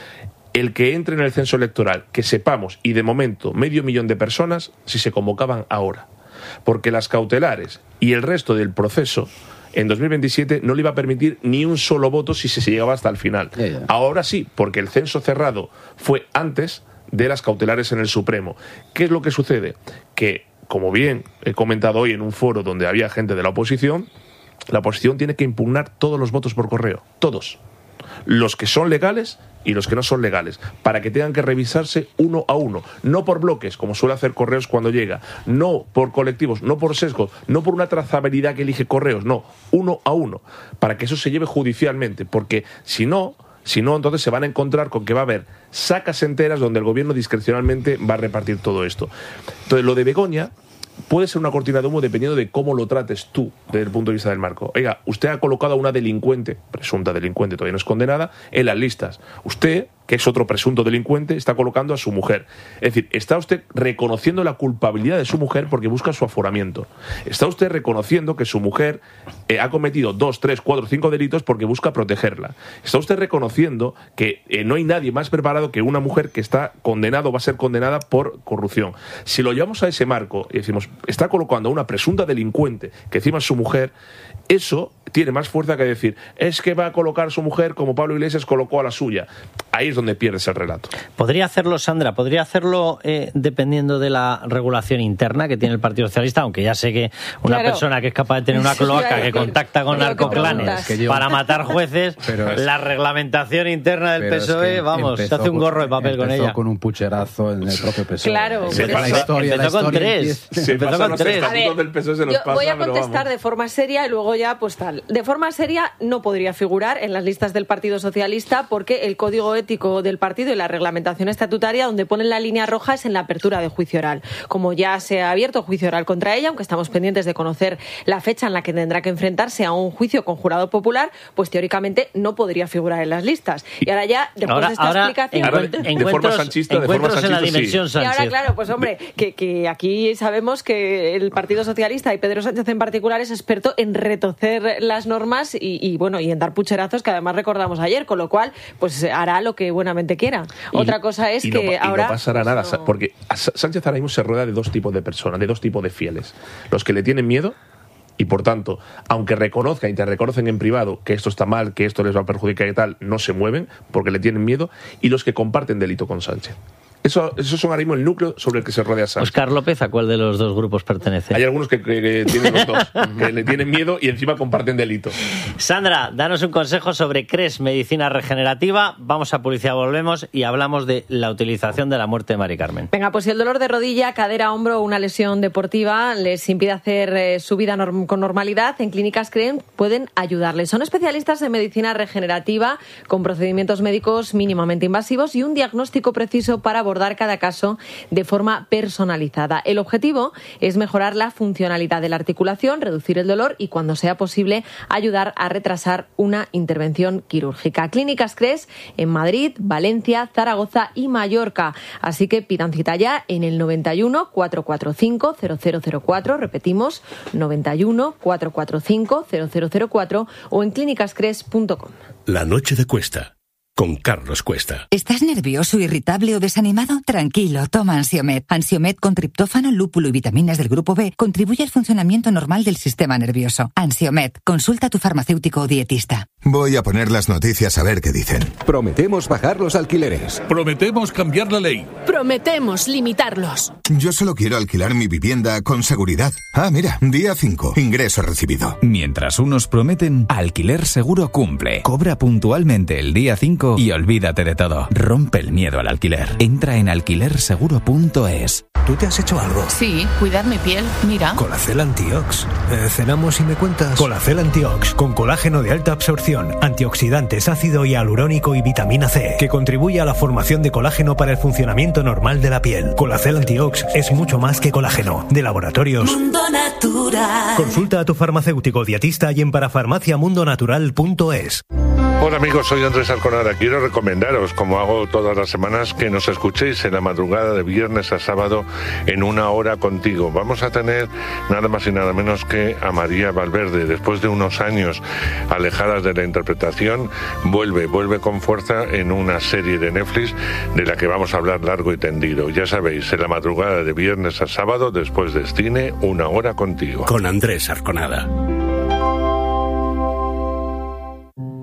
S2: el que entre en el censo electoral, que sepamos, y de momento medio millón de personas, si se convocaban ahora. Porque las cautelares y el resto del proceso en dos mil veintisiete no le iba a permitir ni un solo voto si se llegaba hasta el final. Yeah, yeah. Ahora sí, porque el censo cerrado fue antes de las cautelares en el Supremo. ¿Qué es lo que sucede? Que, como bien he comentado hoy en un foro donde había gente de la oposición, la oposición tiene que impugnar todos los votos por correo, todos. Los que son legales y los que no son legales, para que tengan que revisarse uno a uno, no por bloques, como suele hacer Correos cuando llega, no por colectivos, no por sesgos, no por una trazabilidad que elige Correos, no, uno a uno, para que eso se lleve judicialmente, porque si no, si no, entonces se van a encontrar con que va a haber sacas enteras donde el gobierno discrecionalmente va a repartir todo esto. Entonces, lo de Begoña puede ser una cortina de humo dependiendo de cómo lo trates tú desde el punto de vista del marco. Oiga, usted ha colocado a una delincuente, presunta delincuente, todavía no es condenada, en las listas. Usted, que es otro presunto delincuente, está colocando a su mujer. Es decir, está usted reconociendo la culpabilidad de su mujer porque busca su aforamiento. Está usted reconociendo que su mujer eh, ha cometido dos, tres, cuatro, cinco delitos porque busca protegerla. Está usted reconociendo que eh, no hay nadie más preparado que una mujer que está condenada o va a ser condenada por corrupción. Si lo llevamos a ese marco y decimos, está colocando a una presunta delincuente que encima es su mujer, eso tiene más fuerza que decir, es que va a colocar a su mujer como Pablo Iglesias colocó a la suya. Ahí es donde pierdes el relato.
S3: Podría hacerlo, Sandra, podría hacerlo eh, dependiendo de la regulación interna que tiene el Partido Socialista, aunque ya sé que una claro. persona que es capaz de tener una cloaca que contacta con narcoclanes que yo... para matar jueces, es... la reglamentación interna del P S O E, vamos, se hace un gorro de papel con ella.
S1: Con un pucherazo en el propio P S O E.
S17: Claro.
S3: Se la historia, empezó la con tres.
S2: Se empezó con tres.
S17: A ver, del P S O E se nos yo pasa, voy a contestar de forma seria y luego ya pues tal. De forma seria no podría figurar en las listas del Partido Socialista porque el código ético del partido y la reglamentación estatutaria donde ponen la línea roja es en la apertura de juicio oral. Como ya se ha abierto juicio oral contra ella, aunque estamos pendientes de conocer la fecha en la que tendrá que enfrentarse a un juicio con jurado popular, pues teóricamente no podría figurar en las listas. Y ahora ya, después
S3: ahora,
S17: de esta
S3: ahora
S17: explicación...
S2: Ahora, de forma sanchista, de forma sanchista,
S3: en la dimensión
S2: sí.
S17: Y ahora, claro, pues hombre, que, que aquí sabemos que el Partido Socialista y Pedro Sánchez en particular es experto en retocer las normas y, y bueno, y en dar pucherazos que además recordamos ayer, con lo cual pues hará lo que buenamente quiera. Y, Otra cosa es que
S2: no,
S17: ahora...
S2: Y no pasará
S17: pues,
S2: nada,
S17: no...
S2: porque Sánchez ahora mismo se rueda de dos tipos de personas, de dos tipos de fieles. Los que le tienen miedo y, por tanto, aunque reconozcan y te reconocen en privado que esto está mal, que esto les va a perjudicar y tal, no se mueven porque le tienen miedo, y los que comparten delito con Sánchez. Eso, esos son ahora mismo el núcleo sobre el que se rodea Sánchez.
S3: Óscar López, ¿a cuál de los dos grupos pertenece?
S2: Hay algunos que, que, que tienen los dos, que le tienen miedo y encima comparten delito.
S3: Sandra, danos un consejo sobre C R E S, medicina regenerativa. Vamos a publicidad, volvemos y hablamos de la utilización de la muerte de Mari Carmen.
S17: Venga, pues si el dolor de rodilla, cadera, hombro o una lesión deportiva les impide hacer eh, su vida norm- con normalidad, en Clínicas C R E S pueden ayudarles. Son especialistas en medicina regenerativa con procedimientos médicos mínimamente invasivos y un diagnóstico preciso para abordar cada caso de forma personalizada. El objetivo es mejorar la funcionalidad de la articulación, reducir el dolor y, cuando sea posible, ayudar a retrasar una intervención quirúrgica. Clínicas C R E S en Madrid, Valencia, Zaragoza y Mallorca. Así que pidan cita ya en el noventa y uno, cuatrocientos cuarenta y cinco, cero cero cero cuatro, repetimos, noventa y uno, cuatrocientos cuarenta y cinco, cero cero cero cuatro o en clínicas cres punto com.
S4: La noche de Cuesta, con Carlos Cuesta.
S6: ¿Estás nervioso, irritable o desanimado? Tranquilo, toma Ansiomed. Ansiomed con triptófano, lúpulo y vitaminas del grupo B contribuye al funcionamiento normal del sistema nervioso. Ansiomed, consulta a tu farmacéutico o dietista.
S12: Voy a poner las noticias a ver qué dicen.
S7: Prometemos bajar los alquileres.
S23: Prometemos cambiar la ley.
S24: Prometemos limitarlos.
S12: Yo solo quiero alquilar mi vivienda con seguridad. Ah, mira, día cinco, ingreso recibido.
S25: Mientras unos prometen, Alquiler Seguro cumple. Cobra puntualmente el día cinco y olvídate de todo. Rompe el miedo al alquiler. Entra en alquiler seguro punto es.
S7: ¿Tú te has hecho algo?
S24: Sí, cuidar mi piel, mira.
S7: Colacel Antiox. Eh, ¿Cenamos y me cuentas? Colacel Antiox, con colágeno de alta absorción, antioxidantes, ácido hialurónico y vitamina C, que contribuye a la formación de colágeno para el funcionamiento normal de la piel. Colacel Antiox es mucho más que colágeno. De Laboratorios
S24: Mundo Natural.
S7: Consulta a tu farmacéutico dietista y en parafarmacia mundo natural punto es.
S26: Hola amigos, soy Andrés Arconada. Quiero recomendaros, como hago todas las semanas, que nos escuchéis en la madrugada de viernes a sábado en Una Hora Contigo. Vamos a tener nada más y nada menos que a María Valverde. Después de unos años alejadas de la interpretación, vuelve, vuelve con fuerza en una serie de Netflix de la que vamos a hablar largo y tendido. Ya sabéis, en la madrugada de viernes a sábado, después de cine, Una Hora Contigo.
S4: Con Andrés Arconada.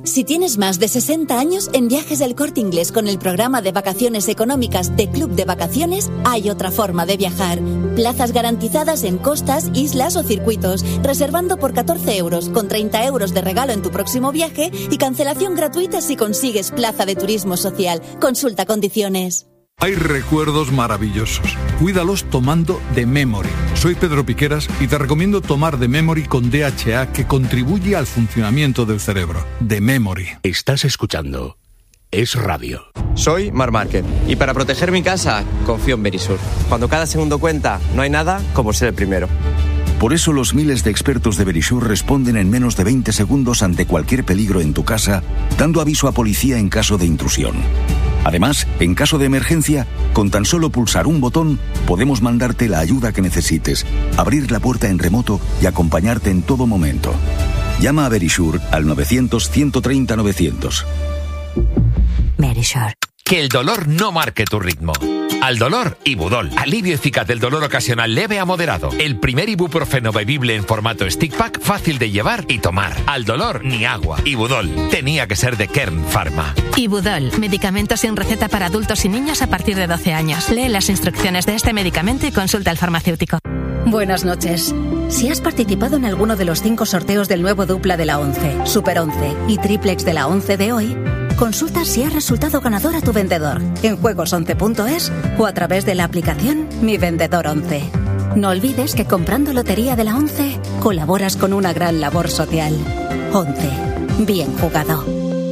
S8: Si tienes más de sesenta años, en Viajes del Corte Inglés con el programa de vacaciones económicas de Club de Vacaciones hay otra forma de viajar. Plazas garantizadas en costas, islas o circuitos, reservando por catorce euros, con treinta euros de regalo en tu próximo viaje y cancelación gratuita si consigues plaza de turismo social. Consulta condiciones.
S9: Hay recuerdos maravillosos. Cuídalos tomando The Memory. Soy Pedro Piqueras y te recomiendo tomar The Memory con D H A, que contribuye al funcionamiento del cerebro. The Memory.
S4: Estás escuchando Es Radio.
S10: Soy Mar Márquez y para proteger mi casa confío en Verisur. Cuando cada segundo cuenta, no hay nada como ser el primero.
S11: Por eso los miles de expertos de Verisur responden en menos de veinte segundos ante cualquier peligro en tu casa, dando aviso a policía en caso de intrusión. Además, en caso de emergencia, con tan solo pulsar un botón, podemos mandarte la ayuda que necesites, abrir la puerta en remoto y acompañarte en todo momento. Llama a Verisur al novecientos, ciento treinta, novecientos.
S13: Verisur. Que el dolor no marque tu ritmo. Al dolor, Ibudol. Alivio eficaz del dolor ocasional leve a moderado. El primer ibuprofeno bebible en formato stick pack, fácil de llevar y tomar. Al dolor, ni agua. Ibudol. Tenía que ser de Kern Pharma.
S23: Ibudol. Medicamento sin receta para adultos y niños a partir de doce años. Lee las instrucciones de este medicamento y consulta al farmacéutico.
S27: Buenas noches. Si has participado en alguno de los cinco sorteos del nuevo dupla de la once, Super once y triplex de la once de hoy, consulta si ha resultado ganador a tu vendedor en juegos once punto es o a través de la aplicación Mi Vendedor once. No olvides que comprando Lotería de la once colaboras con una gran labor social. once. Bien jugado.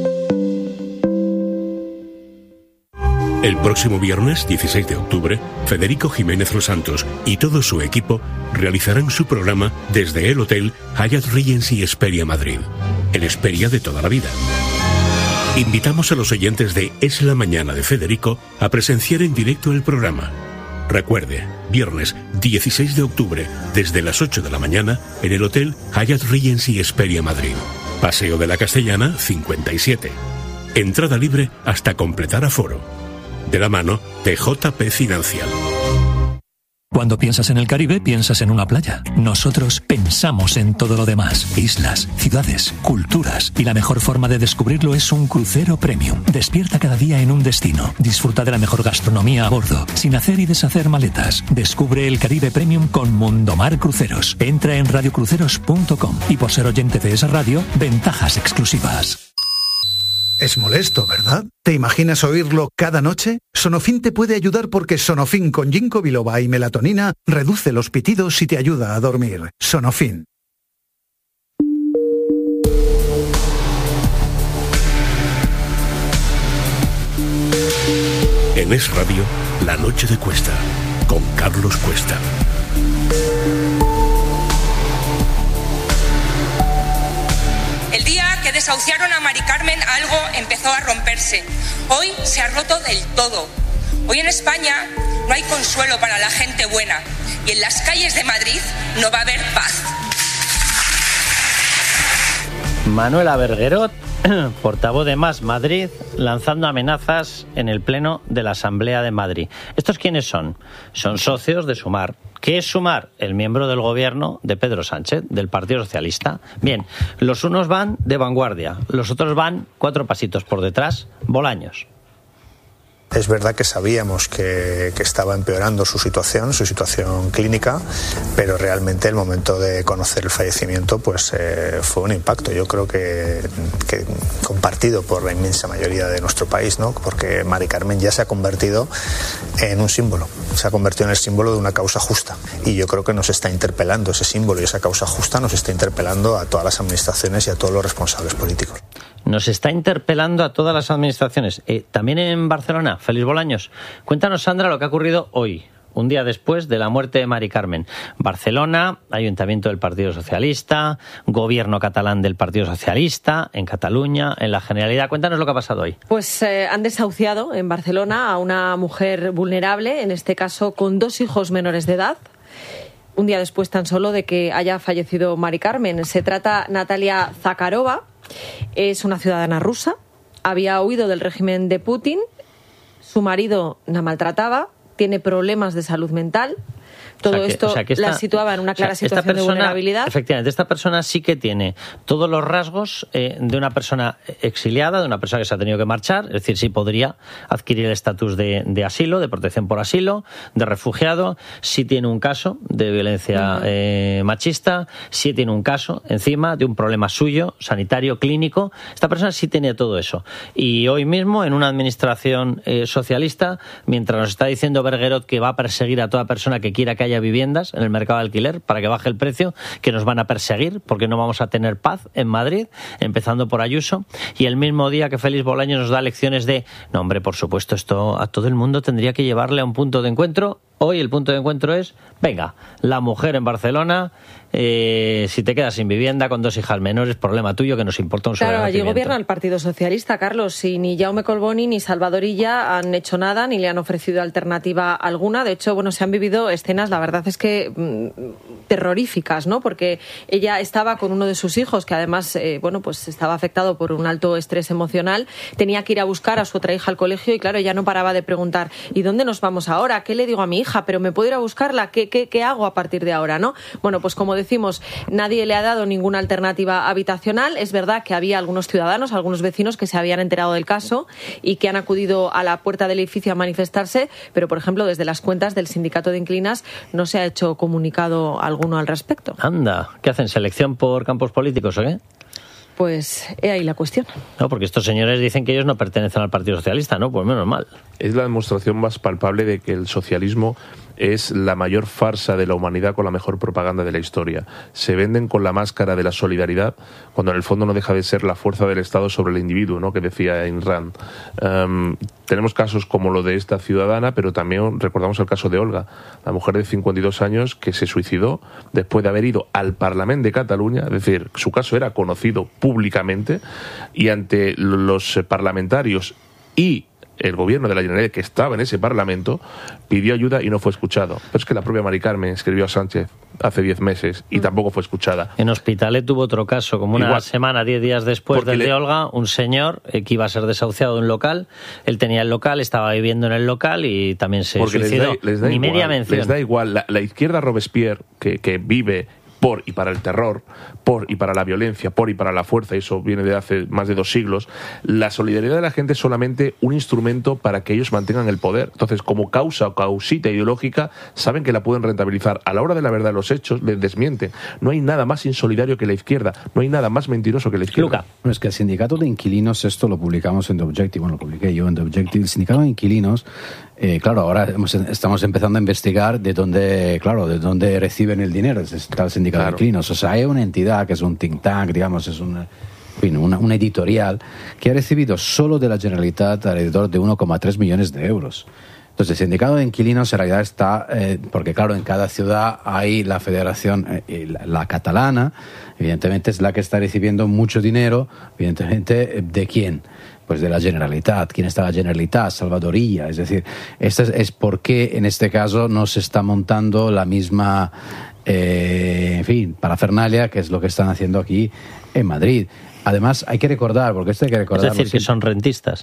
S4: El próximo viernes dieciséis de octubre, Federico Jiménez Los Santos y todo su equipo realizarán su programa desde el Hotel Hyatt Regency Hesperia Madrid, el Hesperia de toda la vida. Invitamos a los oyentes de Es la Mañana de Federico a presenciar en directo el programa. Recuerde, viernes dieciséis de octubre, desde las ocho de la mañana, en el Hotel Hyatt Regency Hesperia Madrid. Paseo de la Castellana, cincuenta y siete. Entrada libre hasta completar aforo. De la mano de J P Financial.
S28: Cuando piensas en el Caribe, piensas en una playa. Nosotros pensamos en todo lo demás. Islas, ciudades, culturas. Y la mejor forma de descubrirlo es un crucero premium. Despierta cada día en un destino. Disfruta de la mejor gastronomía a bordo, sin hacer y deshacer maletas. Descubre el Caribe Premium con Mundomar Cruceros. Entra en radio cruceros punto com y por ser oyente de esa radio, ventajas exclusivas.
S29: Es molesto, ¿verdad? ¿Te imaginas oírlo cada noche? Sonofin te puede ayudar porque Sonofin con ginkgo biloba y melatonina reduce los pitidos y te ayuda a dormir. Sonofin.
S4: En Es Radio, La Noche de Cuesta, con Carlos Cuesta.
S30: El día que desahuciaron a Mari Carmen, algo empezó a romperse. Hoy se ha roto del todo. Hoy en España no hay consuelo para la gente buena y en las calles de Madrid no va a haber paz.
S3: Manuela Berguerot, portavoz de Más Madrid, lanzando amenazas en el Pleno de la Asamblea de Madrid. ¿Estos quiénes son? Son socios de Sumar. ¿Qué es Sumar? El miembro del gobierno de Pedro Sánchez, del Partido Socialista. Bien, los unos van de vanguardia, los otros van cuatro pasitos por detrás, Bolaños.
S31: Es verdad que sabíamos que, que estaba empeorando su situación, su situación clínica, pero realmente el momento de conocer el fallecimiento pues eh, fue un impacto, yo creo que, que compartido por la inmensa mayoría de nuestro país, ¿no? Porque Mari Carmen ya se ha convertido en un símbolo, se ha convertido en el símbolo de una causa justa y yo creo que nos está interpelando ese símbolo y esa causa justa nos está interpelando a todas las administraciones y a todos los responsables políticos.
S3: Nos está interpelando a todas las administraciones. Eh, también en Barcelona, Félix Bolaños. Cuéntanos, Sandra, lo que ha ocurrido hoy, un día después de la muerte de Mari Carmen. Barcelona, Ayuntamiento del Partido Socialista, Gobierno catalán del Partido Socialista, en Cataluña, en la Generalidad. Cuéntanos lo que ha pasado hoy.
S17: Pues eh, han desahuciado en Barcelona a una mujer vulnerable, en este caso con dos hijos menores de edad. Un día después tan solo de que haya fallecido Mari Carmen. Se trata Natalia Zakharova. Es una ciudadana rusa, había huido del régimen de Putin, su marido la maltrataba, tiene problemas de salud mental, Todo
S3: o sea que,
S17: esto
S3: o sea que esta,
S17: la situaba en una clara
S3: o sea,
S17: situación
S3: persona,
S17: de vulnerabilidad.
S3: Efectivamente, esta persona sí que tiene todos los rasgos eh, de una persona exiliada, de una persona que se ha tenido que marchar, es decir, sí podría adquirir el estatus de, de asilo, de protección por asilo, de refugiado, sí tiene un caso de violencia uh-huh. eh, machista, sí tiene un caso encima de un problema suyo, sanitario, clínico. Esta persona sí tenía todo eso. Y hoy mismo, en una administración eh, socialista, mientras nos está diciendo Bergerot que va a perseguir a toda persona que quiera que haya viviendas en el mercado de alquiler para que baje el precio, que nos van a perseguir porque no vamos a tener paz en Madrid, empezando por Ayuso, y el mismo día que Félix Bolaños nos da lecciones de no, hombre, por supuesto, esto a todo el mundo tendría que llevarle a un punto de encuentro. Hoy el punto de encuentro es, venga, la mujer en Barcelona, eh, si te quedas sin vivienda con dos hijas menores, problema tuyo, que nos importa un solo
S17: Claro, allí
S3: nacimiento.
S17: gobierna el Partido Socialista, Carlos, y ni Jaume Colboni ni Salvador Illa han hecho nada, ni le han ofrecido alternativa alguna. De hecho, bueno, se han vivido escenas, la verdad es que mmm, terroríficas, ¿no? Porque ella estaba con uno de sus hijos, que además, eh, bueno, pues estaba afectado por un alto estrés emocional, tenía que ir a buscar a su otra hija al colegio y, claro, ella no paraba de preguntar, ¿y dónde nos vamos ahora? ¿Qué le digo a mi hija? ¿Pero me puedo ir a buscarla? ¿Qué, qué, qué hago a partir de ahora, no? Bueno, pues como decimos, nadie le ha dado ninguna alternativa habitacional. Es verdad que había algunos ciudadanos, algunos vecinos que se habían enterado del caso y que han acudido a la puerta del edificio a manifestarse, pero, por ejemplo, desde las cuentas del sindicato de inquilinas no se ha hecho comunicado alguno al respecto.
S3: Anda, ¿qué hacen? ¿Selección por campos políticos o qué?
S17: Pues he ahí la cuestión.
S3: No, porque estos señores dicen que ellos no pertenecen al Partido Socialista, ¿no? Pues menos mal.
S1: Es la demostración más palpable de que el socialismo es la mayor farsa de la humanidad con la mejor propaganda de la historia. Se venden con la máscara de la solidaridad, cuando en el fondo no deja de ser la fuerza del Estado sobre el individuo, ¿no? Que decía Ayn Rand. Um, tenemos casos como lo de esta ciudadana, pero también recordamos el caso de Olga, la mujer de cincuenta y dos años que se suicidó después de haber ido al Parlamento de Cataluña, es decir, su caso era conocido públicamente, y ante los parlamentarios y el gobierno de la Generalitat, que estaba en ese Parlamento, pidió ayuda y no fue escuchado. Pero es que la propia Mari Carmen escribió a Sánchez hace diez meses y mm. tampoco fue escuchada.
S3: En Hospitalet tuvo otro caso, como una Igual, semana, diez días después del le... de Olga, un señor eh, que iba a ser desahuciado de un local. Él tenía el local, estaba viviendo en el local y también se
S1: porque
S3: suicidó.
S1: Les da, les da
S3: Ni
S1: igual,
S3: media mención.
S1: Les da igual. La, la izquierda Robespierre, que, que vive por y para el terror, por y para la violencia, por y para la fuerza, y eso viene de hace más de dos siglos, la solidaridad de la gente es solamente un instrumento para que ellos mantengan el poder. Entonces, como causa o causita ideológica, saben que la pueden rentabilizar. A la hora de la verdad, los hechos les desmienten. No hay nada más insolidario que la izquierda, no hay nada más mentiroso que la izquierda.
S3: Luca.
S2: Bueno, es que el sindicato de inquilinos, esto lo publicamos en The Objective, bueno, lo publiqué yo en The Objective, el sindicato de inquilinos, eh, claro, ahora hemos, estamos empezando a investigar de dónde, claro, de dónde reciben el dinero, está el sindicato claro. de inquilinos. O sea, hay una entidad que es un think tank, digamos, es un, en fin, una, una editorial que ha recibido solo de la Generalitat alrededor de uno coma tres millones de euros. Entonces, el sindicato de inquilinos en realidad está, eh, porque claro, en cada ciudad hay la federación, eh, la, la catalana, evidentemente es la que está recibiendo mucho dinero, evidentemente, ¿de quién? Pues de la Generalitat. ¿Quién está la Generalitat? Salvador Illa. Es decir, este es, es por qué en este caso no se está montando la misma, eh, en fin, parafernalia, que es lo que están haciendo aquí en Madrid. Además, hay que recordar, porque esto hay que recordar...
S3: Es decir, que son rentistas.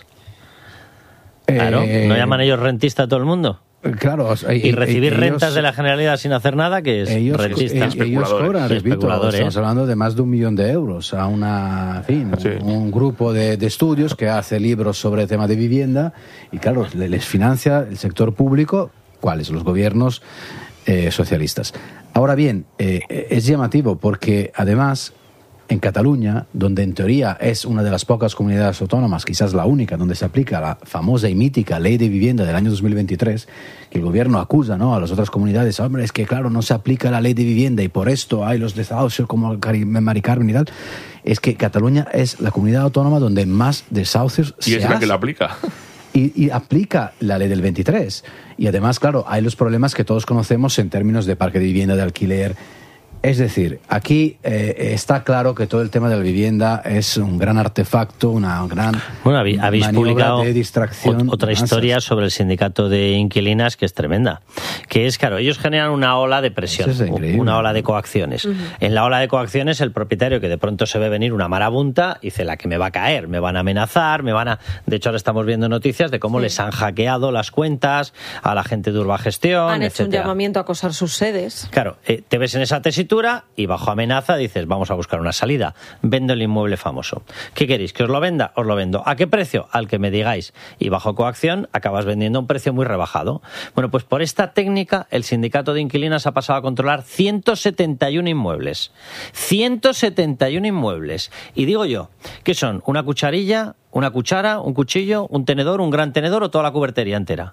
S3: Claro,
S2: Eh,
S3: ¿no llaman ellos rentista a todo el mundo?
S2: Claro,
S3: y recibir
S2: ellos,
S3: rentas de la Generalidad sin hacer nada, que es
S2: ellos,
S3: rentista.
S2: Ellos cobran, repito, estamos
S3: ¿eh?
S2: hablando de más de un millón de euros a una, en fin, sí. un, un grupo de, de estudios que hace libros sobre el tema de vivienda y claro, les financia el sector público, ¿cuáles? Los gobiernos eh, socialistas. Ahora bien, eh, es llamativo porque además en Cataluña, donde en teoría es una de las pocas comunidades autónomas, quizás la única, donde se aplica la famosa y mítica Ley de Vivienda del año dos mil veintitrés, que el gobierno acusa, ¿no?, a las otras comunidades, hombre, es que claro, no se aplica la Ley de Vivienda y por esto hay los desahucios como Mari Carmen y tal, es que Cataluña es la comunidad autónoma donde más desahucios
S1: y se
S2: es
S1: hace.
S2: la
S1: que la aplica.
S2: Y, y aplica la ley del veintitrés. Y además, claro, hay los problemas que todos conocemos en términos de parque de vivienda de alquiler, Es decir, aquí eh, está claro que todo el tema de la vivienda es un gran artefacto, una gran
S3: bueno, habéis, habéis publicado
S2: de distracción.
S3: Otra historia sobre el sindicato de inquilinas que es tremenda. Que es, claro, ellos generan una ola de presión, es una ola de coacciones. Uh-huh. En la ola de coacciones, el propietario que de pronto se ve venir una marabunta, dice la que me va a caer, me van a amenazar, me van a... De hecho, ahora estamos viendo noticias de cómo sí. les han hackeado las cuentas a la gente de Urbagestión,
S17: han hecho
S3: etcétera.
S17: Un llamamiento a acosar sus sedes.
S3: Claro, eh, te ves en esa tesitura y bajo amenaza dices, vamos a buscar una salida, vendo el inmueble famoso. ¿Qué queréis? ¿Que os lo venda? Os lo vendo. ¿A qué precio? Al que me digáis. Y bajo coacción acabas vendiendo a un precio muy rebajado. Bueno, pues por esta técnica el sindicato de inquilinas ha pasado a controlar ciento setenta y uno inmuebles. ciento setenta y uno inmuebles. Y digo yo, ¿qué son? ¿Una cucharilla, una cuchara, un cuchillo, un tenedor, un gran tenedor o toda la cubertería entera?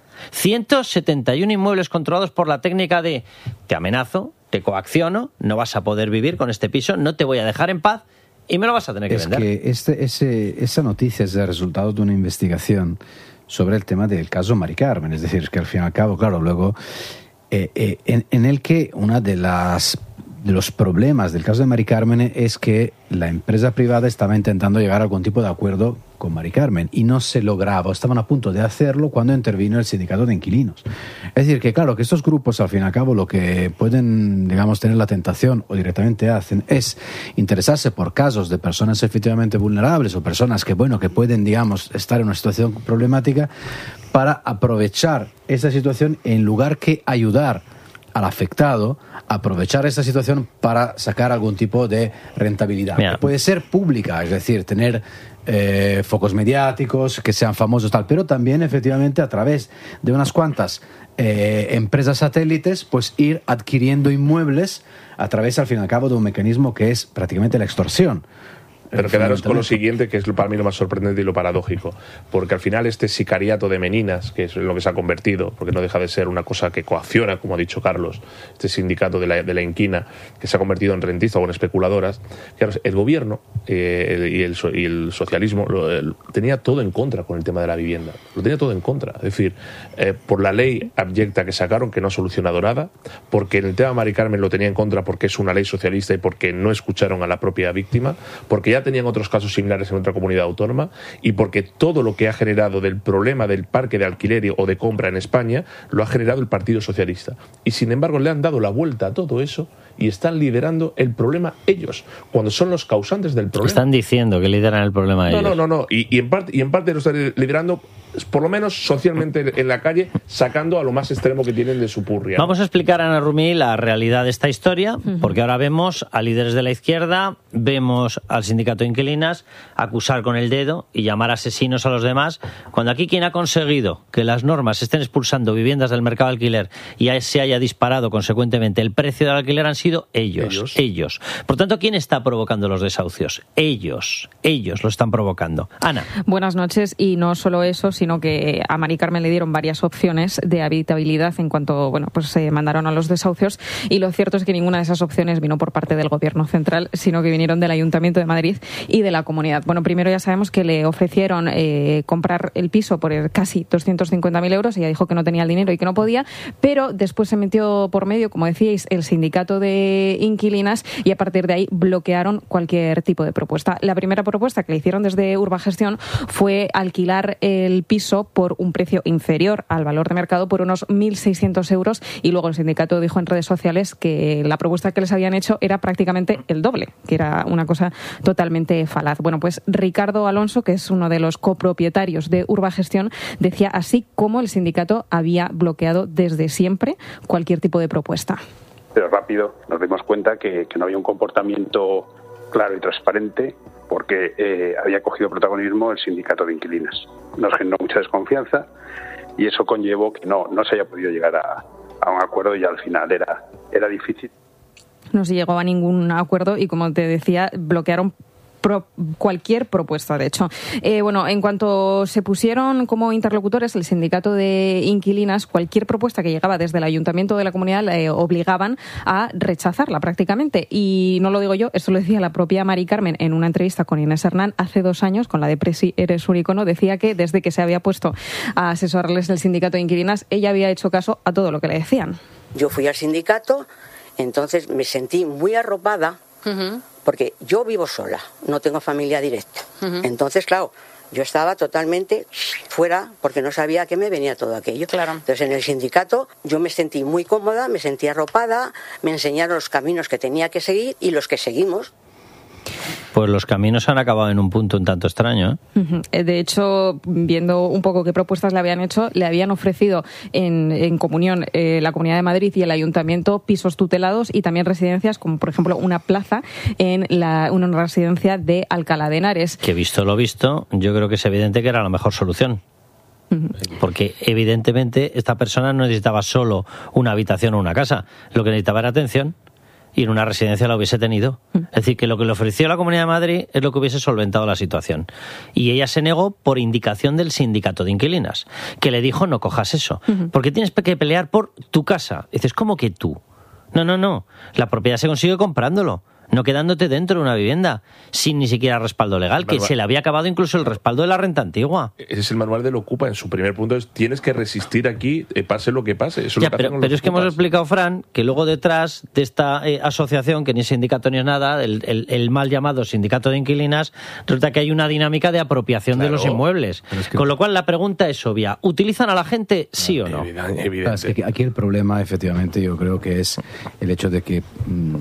S3: ciento setenta y uno inmuebles controlados por la técnica de te amenazo, te coacciono, no vas a poder vivir con este piso, no te voy a dejar en paz y me lo vas a tener que
S2: es
S3: vender.
S2: Es que este, ese, esa noticia es el resultado de una investigación sobre el tema del caso Mari Carmen. Es decir, que al fin y al cabo, claro, luego eh, eh, en, en el que una de las de los problemas del caso de Mari Carmen es que la empresa privada estaba intentando llegar a algún tipo de acuerdo con Mari Carmen y no se lograba, estaban a punto de hacerlo cuando intervino el sindicato de inquilinos. Es decir, que claro, que estos grupos al fin y al cabo lo que pueden, digamos, tener la tentación o directamente hacen es interesarse por casos de personas efectivamente vulnerables o personas que, bueno, que pueden, digamos, estar en una situación problemática para aprovechar esa situación en lugar que ayudar al afectado, aprovechar esta situación para sacar algún tipo de rentabilidad. Que puede ser pública, es decir, tener eh, focos mediáticos, que sean famosos, tal, pero también efectivamente a través de unas cuantas eh, empresas satélites, pues ir adquiriendo inmuebles a través, al fin y al cabo, de un mecanismo que es prácticamente la extorsión.
S1: Pero quedaros con lo siguiente, que es para mí lo más sorprendente y lo paradójico, porque al final este sicariato de meninas, que es en lo que se ha convertido, porque no deja de ser una cosa que coacciona, como ha dicho Carlos, este sindicato de la, de la inquina, que se ha convertido en rentistas o en especuladoras, claro, el gobierno eh, el, y, el, y el socialismo lo, el, tenía todo en contra con el tema de la vivienda, lo tenía todo en contra, es decir, eh, por la ley abyecta que sacaron, que no ha solucionado nada, porque en el tema de Mari Carmen lo tenía en contra porque es una ley socialista y porque no escucharon a la propia víctima, porque ya tenían otros casos similares en otra comunidad autónoma y porque todo lo que ha generado del problema del parque de alquiler o de compra en España lo ha generado el Partido Socialista. Y sin embargo le han dado la vuelta a todo eso y están liderando el problema ellos, cuando son los causantes del problema.
S3: Están diciendo que lideran el problema ellos.
S1: No, no, no, no. Y, y, en parte, y en parte lo están liderando por lo menos socialmente en la calle, sacando a lo más extremo que tienen de su purria.
S3: Vamos a explicar, Ana Rumí, la realidad de esta historia, porque ahora vemos a líderes de la izquierda, vemos al sindicato de inquilinas acusar con el dedo y llamar asesinos a los demás, cuando aquí quien ha conseguido que las normas estén expulsando viviendas del mercado de alquiler y se haya disparado consecuentemente el precio del alquiler han sido ellos, ellos, ellos. Por tanto, ¿quién está provocando los desahucios? Ellos, ellos lo están provocando. Ana.
S5: Buenas noches, y no solo eso, sino que a Mari Carmen le dieron varias opciones de habitabilidad en cuanto, bueno, pues se mandaron a los desahucios, y lo cierto es que ninguna de esas opciones vino por parte del Gobierno central, sino que vinieron del Ayuntamiento de Madrid y de la Comunidad. Bueno, primero ya sabemos que le ofrecieron eh, comprar el piso por casi doscientos cincuenta mil euros, ella dijo que no tenía el dinero y que no podía, pero después se metió por medio, como decíais, el sindicato de inquilinas, y a partir de ahí bloquearon cualquier tipo de propuesta. La primera propuesta que le hicieron desde Urbagestión fue alquilar el piso por un precio inferior al valor de mercado, por unos mil seiscientos euros, y luego el sindicato dijo en redes sociales que la propuesta que les habían hecho era prácticamente el doble, que era una cosa totalmente falaz. Bueno, pues Ricardo Alonso, que es uno de los copropietarios de Urbagestión, decía así cómo el sindicato había bloqueado desde siempre cualquier tipo de propuesta.
S6: Pero rápido nos dimos cuenta que, que no había un comportamiento claro y transparente, porque eh, había cogido protagonismo el sindicato de inquilinas. Nos generó mucha desconfianza y eso conllevó que no, no se haya podido llegar a, a un acuerdo, y al final era, era difícil.
S5: No se llegó a ningún acuerdo y, como te decía, bloquearon Pro, cualquier propuesta, de hecho. Eh, bueno, en cuanto se pusieron como interlocutores el sindicato de inquilinas, cualquier propuesta que llegaba desde el Ayuntamiento de la Comunidad le obligaban a rechazarla prácticamente. Y no lo digo yo, esto lo decía la propia Mari Carmen en una entrevista con Inés Hernán hace dos años, con la de Presi Eres un icono. Decía que desde que se había puesto a asesorarles el sindicato de inquilinas, ella había hecho caso a todo lo que le decían.
S12: Yo fui al sindicato, Entonces me sentí muy arropada, uh-huh. porque yo vivo sola, no tengo familia directa. Uh-huh. Entonces, claro, yo estaba totalmente fuera porque no sabía a qué me venía todo aquello.
S14: Claro.
S12: Entonces, en el sindicato yo me sentí muy cómoda, me sentí arropada, me enseñaron los caminos que tenía que seguir y los que seguimos.
S3: Pues los caminos han acabado en un punto un tanto extraño, ¿eh?
S5: Uh-huh. De hecho, viendo un poco qué propuestas le habían hecho, le habían ofrecido en, en comunión eh, la Comunidad de Madrid y el Ayuntamiento pisos tutelados y también residencias, como por ejemplo una plaza en la, una residencia de Alcalá de Henares.
S3: Que visto lo visto, yo creo que es evidente que era la mejor solución. Porque evidentemente esta persona no necesitaba solo una habitación o una casa, lo que necesitaba era atención. Y en una residencia la hubiese tenido. Es decir, que lo que le ofreció la Comunidad de Madrid es lo que hubiese solventado la situación. Y ella se negó por indicación del sindicato de inquilinas, que le dijo no cojas eso, uh-huh. porque tienes que pelear por tu casa. Y dices, ¿cómo que tú? No, no, no. La propiedad se consigue comprándolo, no quedándote dentro de una vivienda, sin ni siquiera respaldo legal, que se le había acabado incluso el respaldo de la renta antigua.
S1: Ese es el manual del Ocupa. En su primer punto es, tienes que resistir aquí, eh, pase lo que pase. Eso
S3: ya,
S1: es lo que
S3: pero pero es que hemos explicado, Fran, que luego detrás de esta eh, asociación, que ni sindicato ni es nada, el, el, el mal llamado sindicato de inquilinas, resulta que hay una dinámica de apropiación claro, de los inmuebles. Es que... Con lo cual la pregunta es obvia. ¿Utilizan a la gente, sí no, o no?
S2: Evidente, evidente. Es que aquí el problema, efectivamente, yo creo que es el hecho de que... Mmm,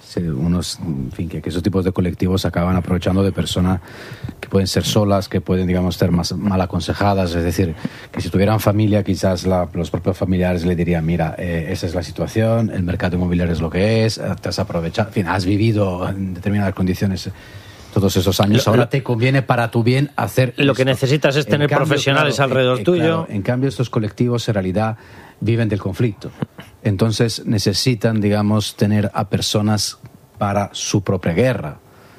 S2: unos, en fin, que, que esos tipos de colectivos acaban aprovechando de personas que pueden ser solas, que pueden, digamos, ser más mal aconsejadas, es decir, que si tuvieran familia, quizás la, los propios familiares le dirían, mira, eh, esa es la situación, el mercado inmobiliario es lo que es, te has aprovechado, en fin, has vivido en determinadas condiciones todos esos años, ahora te conviene para tu bien hacer
S3: lo esto. Que necesitas es tener cambio, profesionales claro, alrededor eh, tuyo.
S2: Claro, en cambio, estos colectivos en realidad viven del conflicto. Entonces necesitan, digamos, tener a personas para su propia guerra.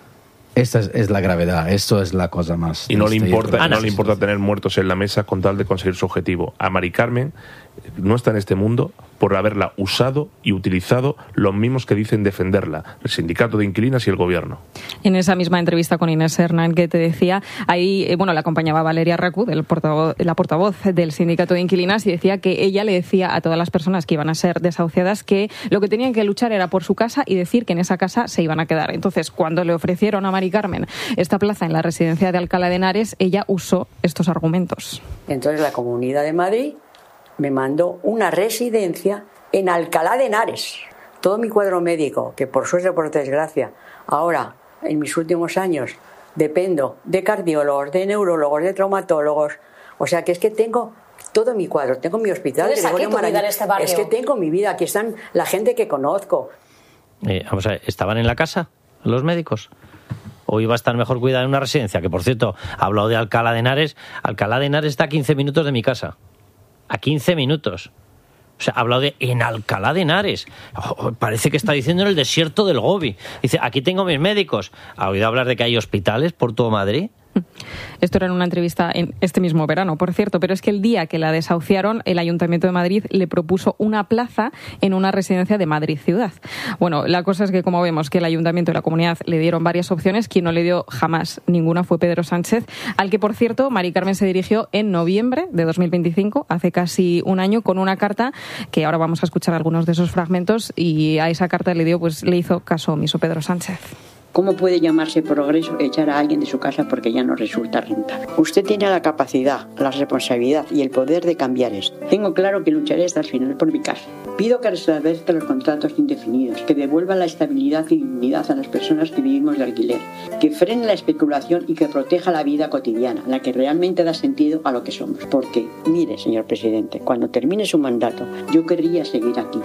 S2: Esta es, es la gravedad, esto es la cosa más...
S1: Y no le importa, no le importa tener muertos en la mesa con tal de conseguir su objetivo. A Mari Carmen no está en este mundo por haberla usado y utilizado los mismos que dicen defenderla, el sindicato de inquilinas y el gobierno.
S5: En esa misma entrevista con Inés Hernán que te decía, ahí eh, bueno, la acompañaba Valeria Racu, del portavoz, la portavoz del sindicato de inquilinas, y decía que ella le decía a todas las personas que iban a ser desahuciadas que lo que tenían que luchar era por su casa y decir que en esa casa se iban a quedar. Entonces, cuando le ofrecieron a Mari Carmen esta plaza en la residencia de Alcalá de Henares, ella usó estos argumentos.
S12: Entonces la Comunidad de Madrid me mandó una residencia en Alcalá de Henares. Todo mi cuadro médico, que por suerte o por desgracia, ahora, en mis últimos años, dependo de cardiólogos, de neurólogos, de traumatólogos. O sea que es que tengo todo mi cuadro, tengo mi hospital.
S17: ¿Tienes aquí tu vida en este barrio?
S12: Es que tengo mi vida, aquí están la gente que conozco.
S3: Eh, vamos a ver, ¿estaban en la casa los médicos? ¿O iba a estar mejor cuidada en una residencia? Que, por cierto, ha hablado de Alcalá de Henares. Alcalá de Henares está a quince minutos de mi casa. A quince minutos. O sea, ha hablado de en Alcalá de Henares. Oh, parece que está diciendo en el desierto del Gobi. Dice, aquí tengo mis médicos. ¿Ha oído hablar de que hay hospitales por todo Madrid?
S5: Esto era en una entrevista en este mismo verano, por cierto, pero es que el día que la desahuciaron, el Ayuntamiento de Madrid le propuso una plaza en una residencia de Madrid Ciudad. Bueno, la cosa es que, como vemos, que el Ayuntamiento y la Comunidad le dieron varias opciones. Quien no le dio jamás ninguna fue Pedro Sánchez, al que, por cierto, Mari Carmen se dirigió en noviembre de dos mil veinticinco, hace casi un año, con una carta que ahora vamos a escuchar algunos de esos fragmentos, y a esa carta le dio, pues le hizo caso omiso Pedro Sánchez.
S15: ¿Cómo puede llamarse progreso echar a alguien de su casa porque ya no resulta rentable? Usted tiene la capacidad, la responsabilidad y el poder de cambiar esto. Tengo claro que lucharé hasta el final por mi casa. Pido que restablezca los contratos indefinidos, que devuelva la estabilidad y dignidad a las personas que vivimos de alquiler, que frene la especulación y que proteja la vida cotidiana, la que realmente da sentido a lo que somos. Porque, mire, señor presidente, cuando termine su mandato, yo querría seguir aquí.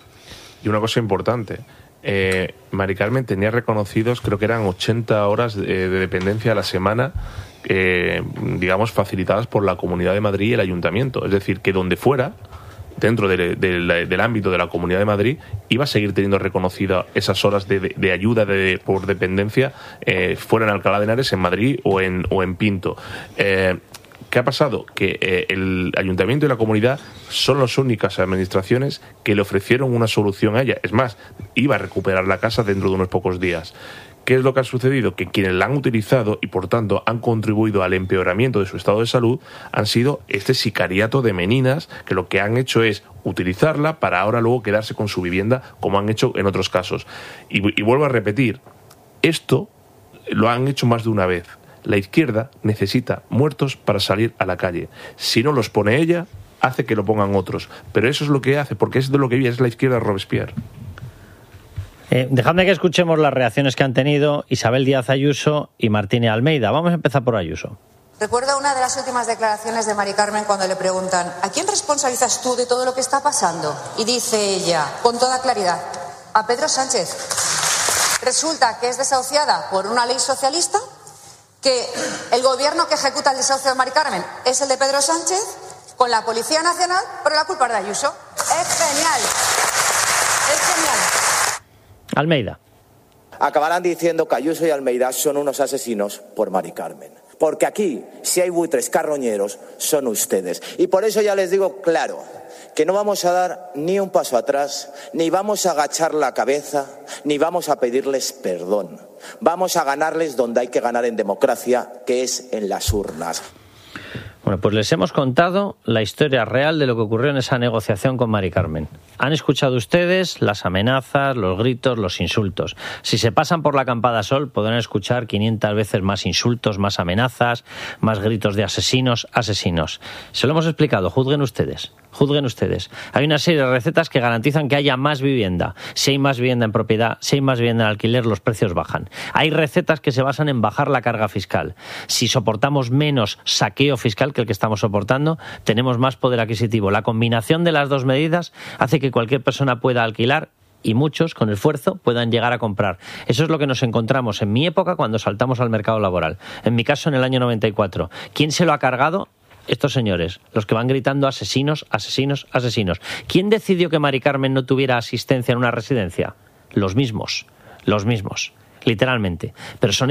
S1: Y una cosa importante... Eh, Mari Carmen tenía reconocidos, creo que eran ochenta horas de, de dependencia a la semana, eh, digamos, facilitadas por la Comunidad de Madrid y el Ayuntamiento. Es decir, que donde fuera, dentro de, de, de, del ámbito de la Comunidad de Madrid, iba a seguir teniendo reconocidas esas horas de, de, de ayuda de, por dependencia, eh, fuera en Alcalá de Henares, en Madrid o en, o en Pinto. Eh, ¿Qué ha pasado? Que eh, el Ayuntamiento y la Comunidad son las únicas administraciones que le ofrecieron una solución a ella. Es más, iba a recuperar la casa dentro de unos pocos días. ¿Qué es lo que ha sucedido? Que quienes la han utilizado y por tanto han contribuido al empeoramiento de su estado de salud han sido este sicariato de meninas que lo que han hecho es utilizarla para ahora luego quedarse con su vivienda como han hecho en otros casos. Y, y vuelvo a repetir, esto lo han hecho más de una vez. La izquierda necesita muertos para salir a la calle. Si no los pone ella, hace que lo pongan otros. Pero eso es lo que hace, porque es de lo que vive, es la izquierda de Robespierre.
S3: Eh, dejadme que escuchemos las reacciones que han tenido Isabel Díaz Ayuso y Martínez Almeida. Vamos a empezar por Ayuso.
S7: Recuerda una de las últimas declaraciones de Mari Carmen cuando le preguntan ¿a quién responsabilizas tú de todo lo que está pasando? Y dice ella, con toda claridad, a Pedro Sánchez. Resulta que es desahuciada por una ley socialista, que el gobierno que ejecuta el desahucio de Mari Carmen es el de Pedro Sánchez, con la Policía Nacional, pero la culpa es de Ayuso. Es genial. Es genial.
S3: Almeida.
S14: Acabarán diciendo que Ayuso y Almeida son unos asesinos por Mari Carmen. Porque aquí, si hay buitres carroñeros, son ustedes. Y por eso ya les digo claro, que no vamos a dar ni un paso atrás, ni vamos a agachar la cabeza, ni vamos a pedirles perdón. Vamos a ganarles donde hay que ganar en democracia, que es en las urnas.
S3: Bueno, pues les hemos contado la historia real de lo que ocurrió en esa negociación con Mari Carmen. Han escuchado ustedes las amenazas, los gritos, los insultos. Si se pasan por la Campada Sol podrán escuchar quinientas veces más insultos, más amenazas, más gritos de asesinos, asesinos. Se lo hemos explicado, juzguen ustedes. Juzguen ustedes. Hay una serie de recetas que garantizan que haya más vivienda. Si hay más vivienda en propiedad, si hay más vivienda en alquiler, los precios bajan. Hay recetas que se basan en bajar la carga fiscal. Si soportamos menos saqueo fiscal que el que estamos soportando, tenemos más poder adquisitivo. La combinación de las dos medidas hace que cualquier persona pueda alquilar y muchos, con esfuerzo, puedan llegar a comprar. Eso es lo que nos encontramos en mi época cuando saltamos al mercado laboral. En mi caso, en el año noventa y cuatro. ¿Quién se lo ha cargado? Estos señores, los que van gritando asesinos, asesinos, asesinos. ¿Quién decidió que Mari Carmen no tuviera asistencia en una residencia? Los mismos, los mismos, literalmente. Pero son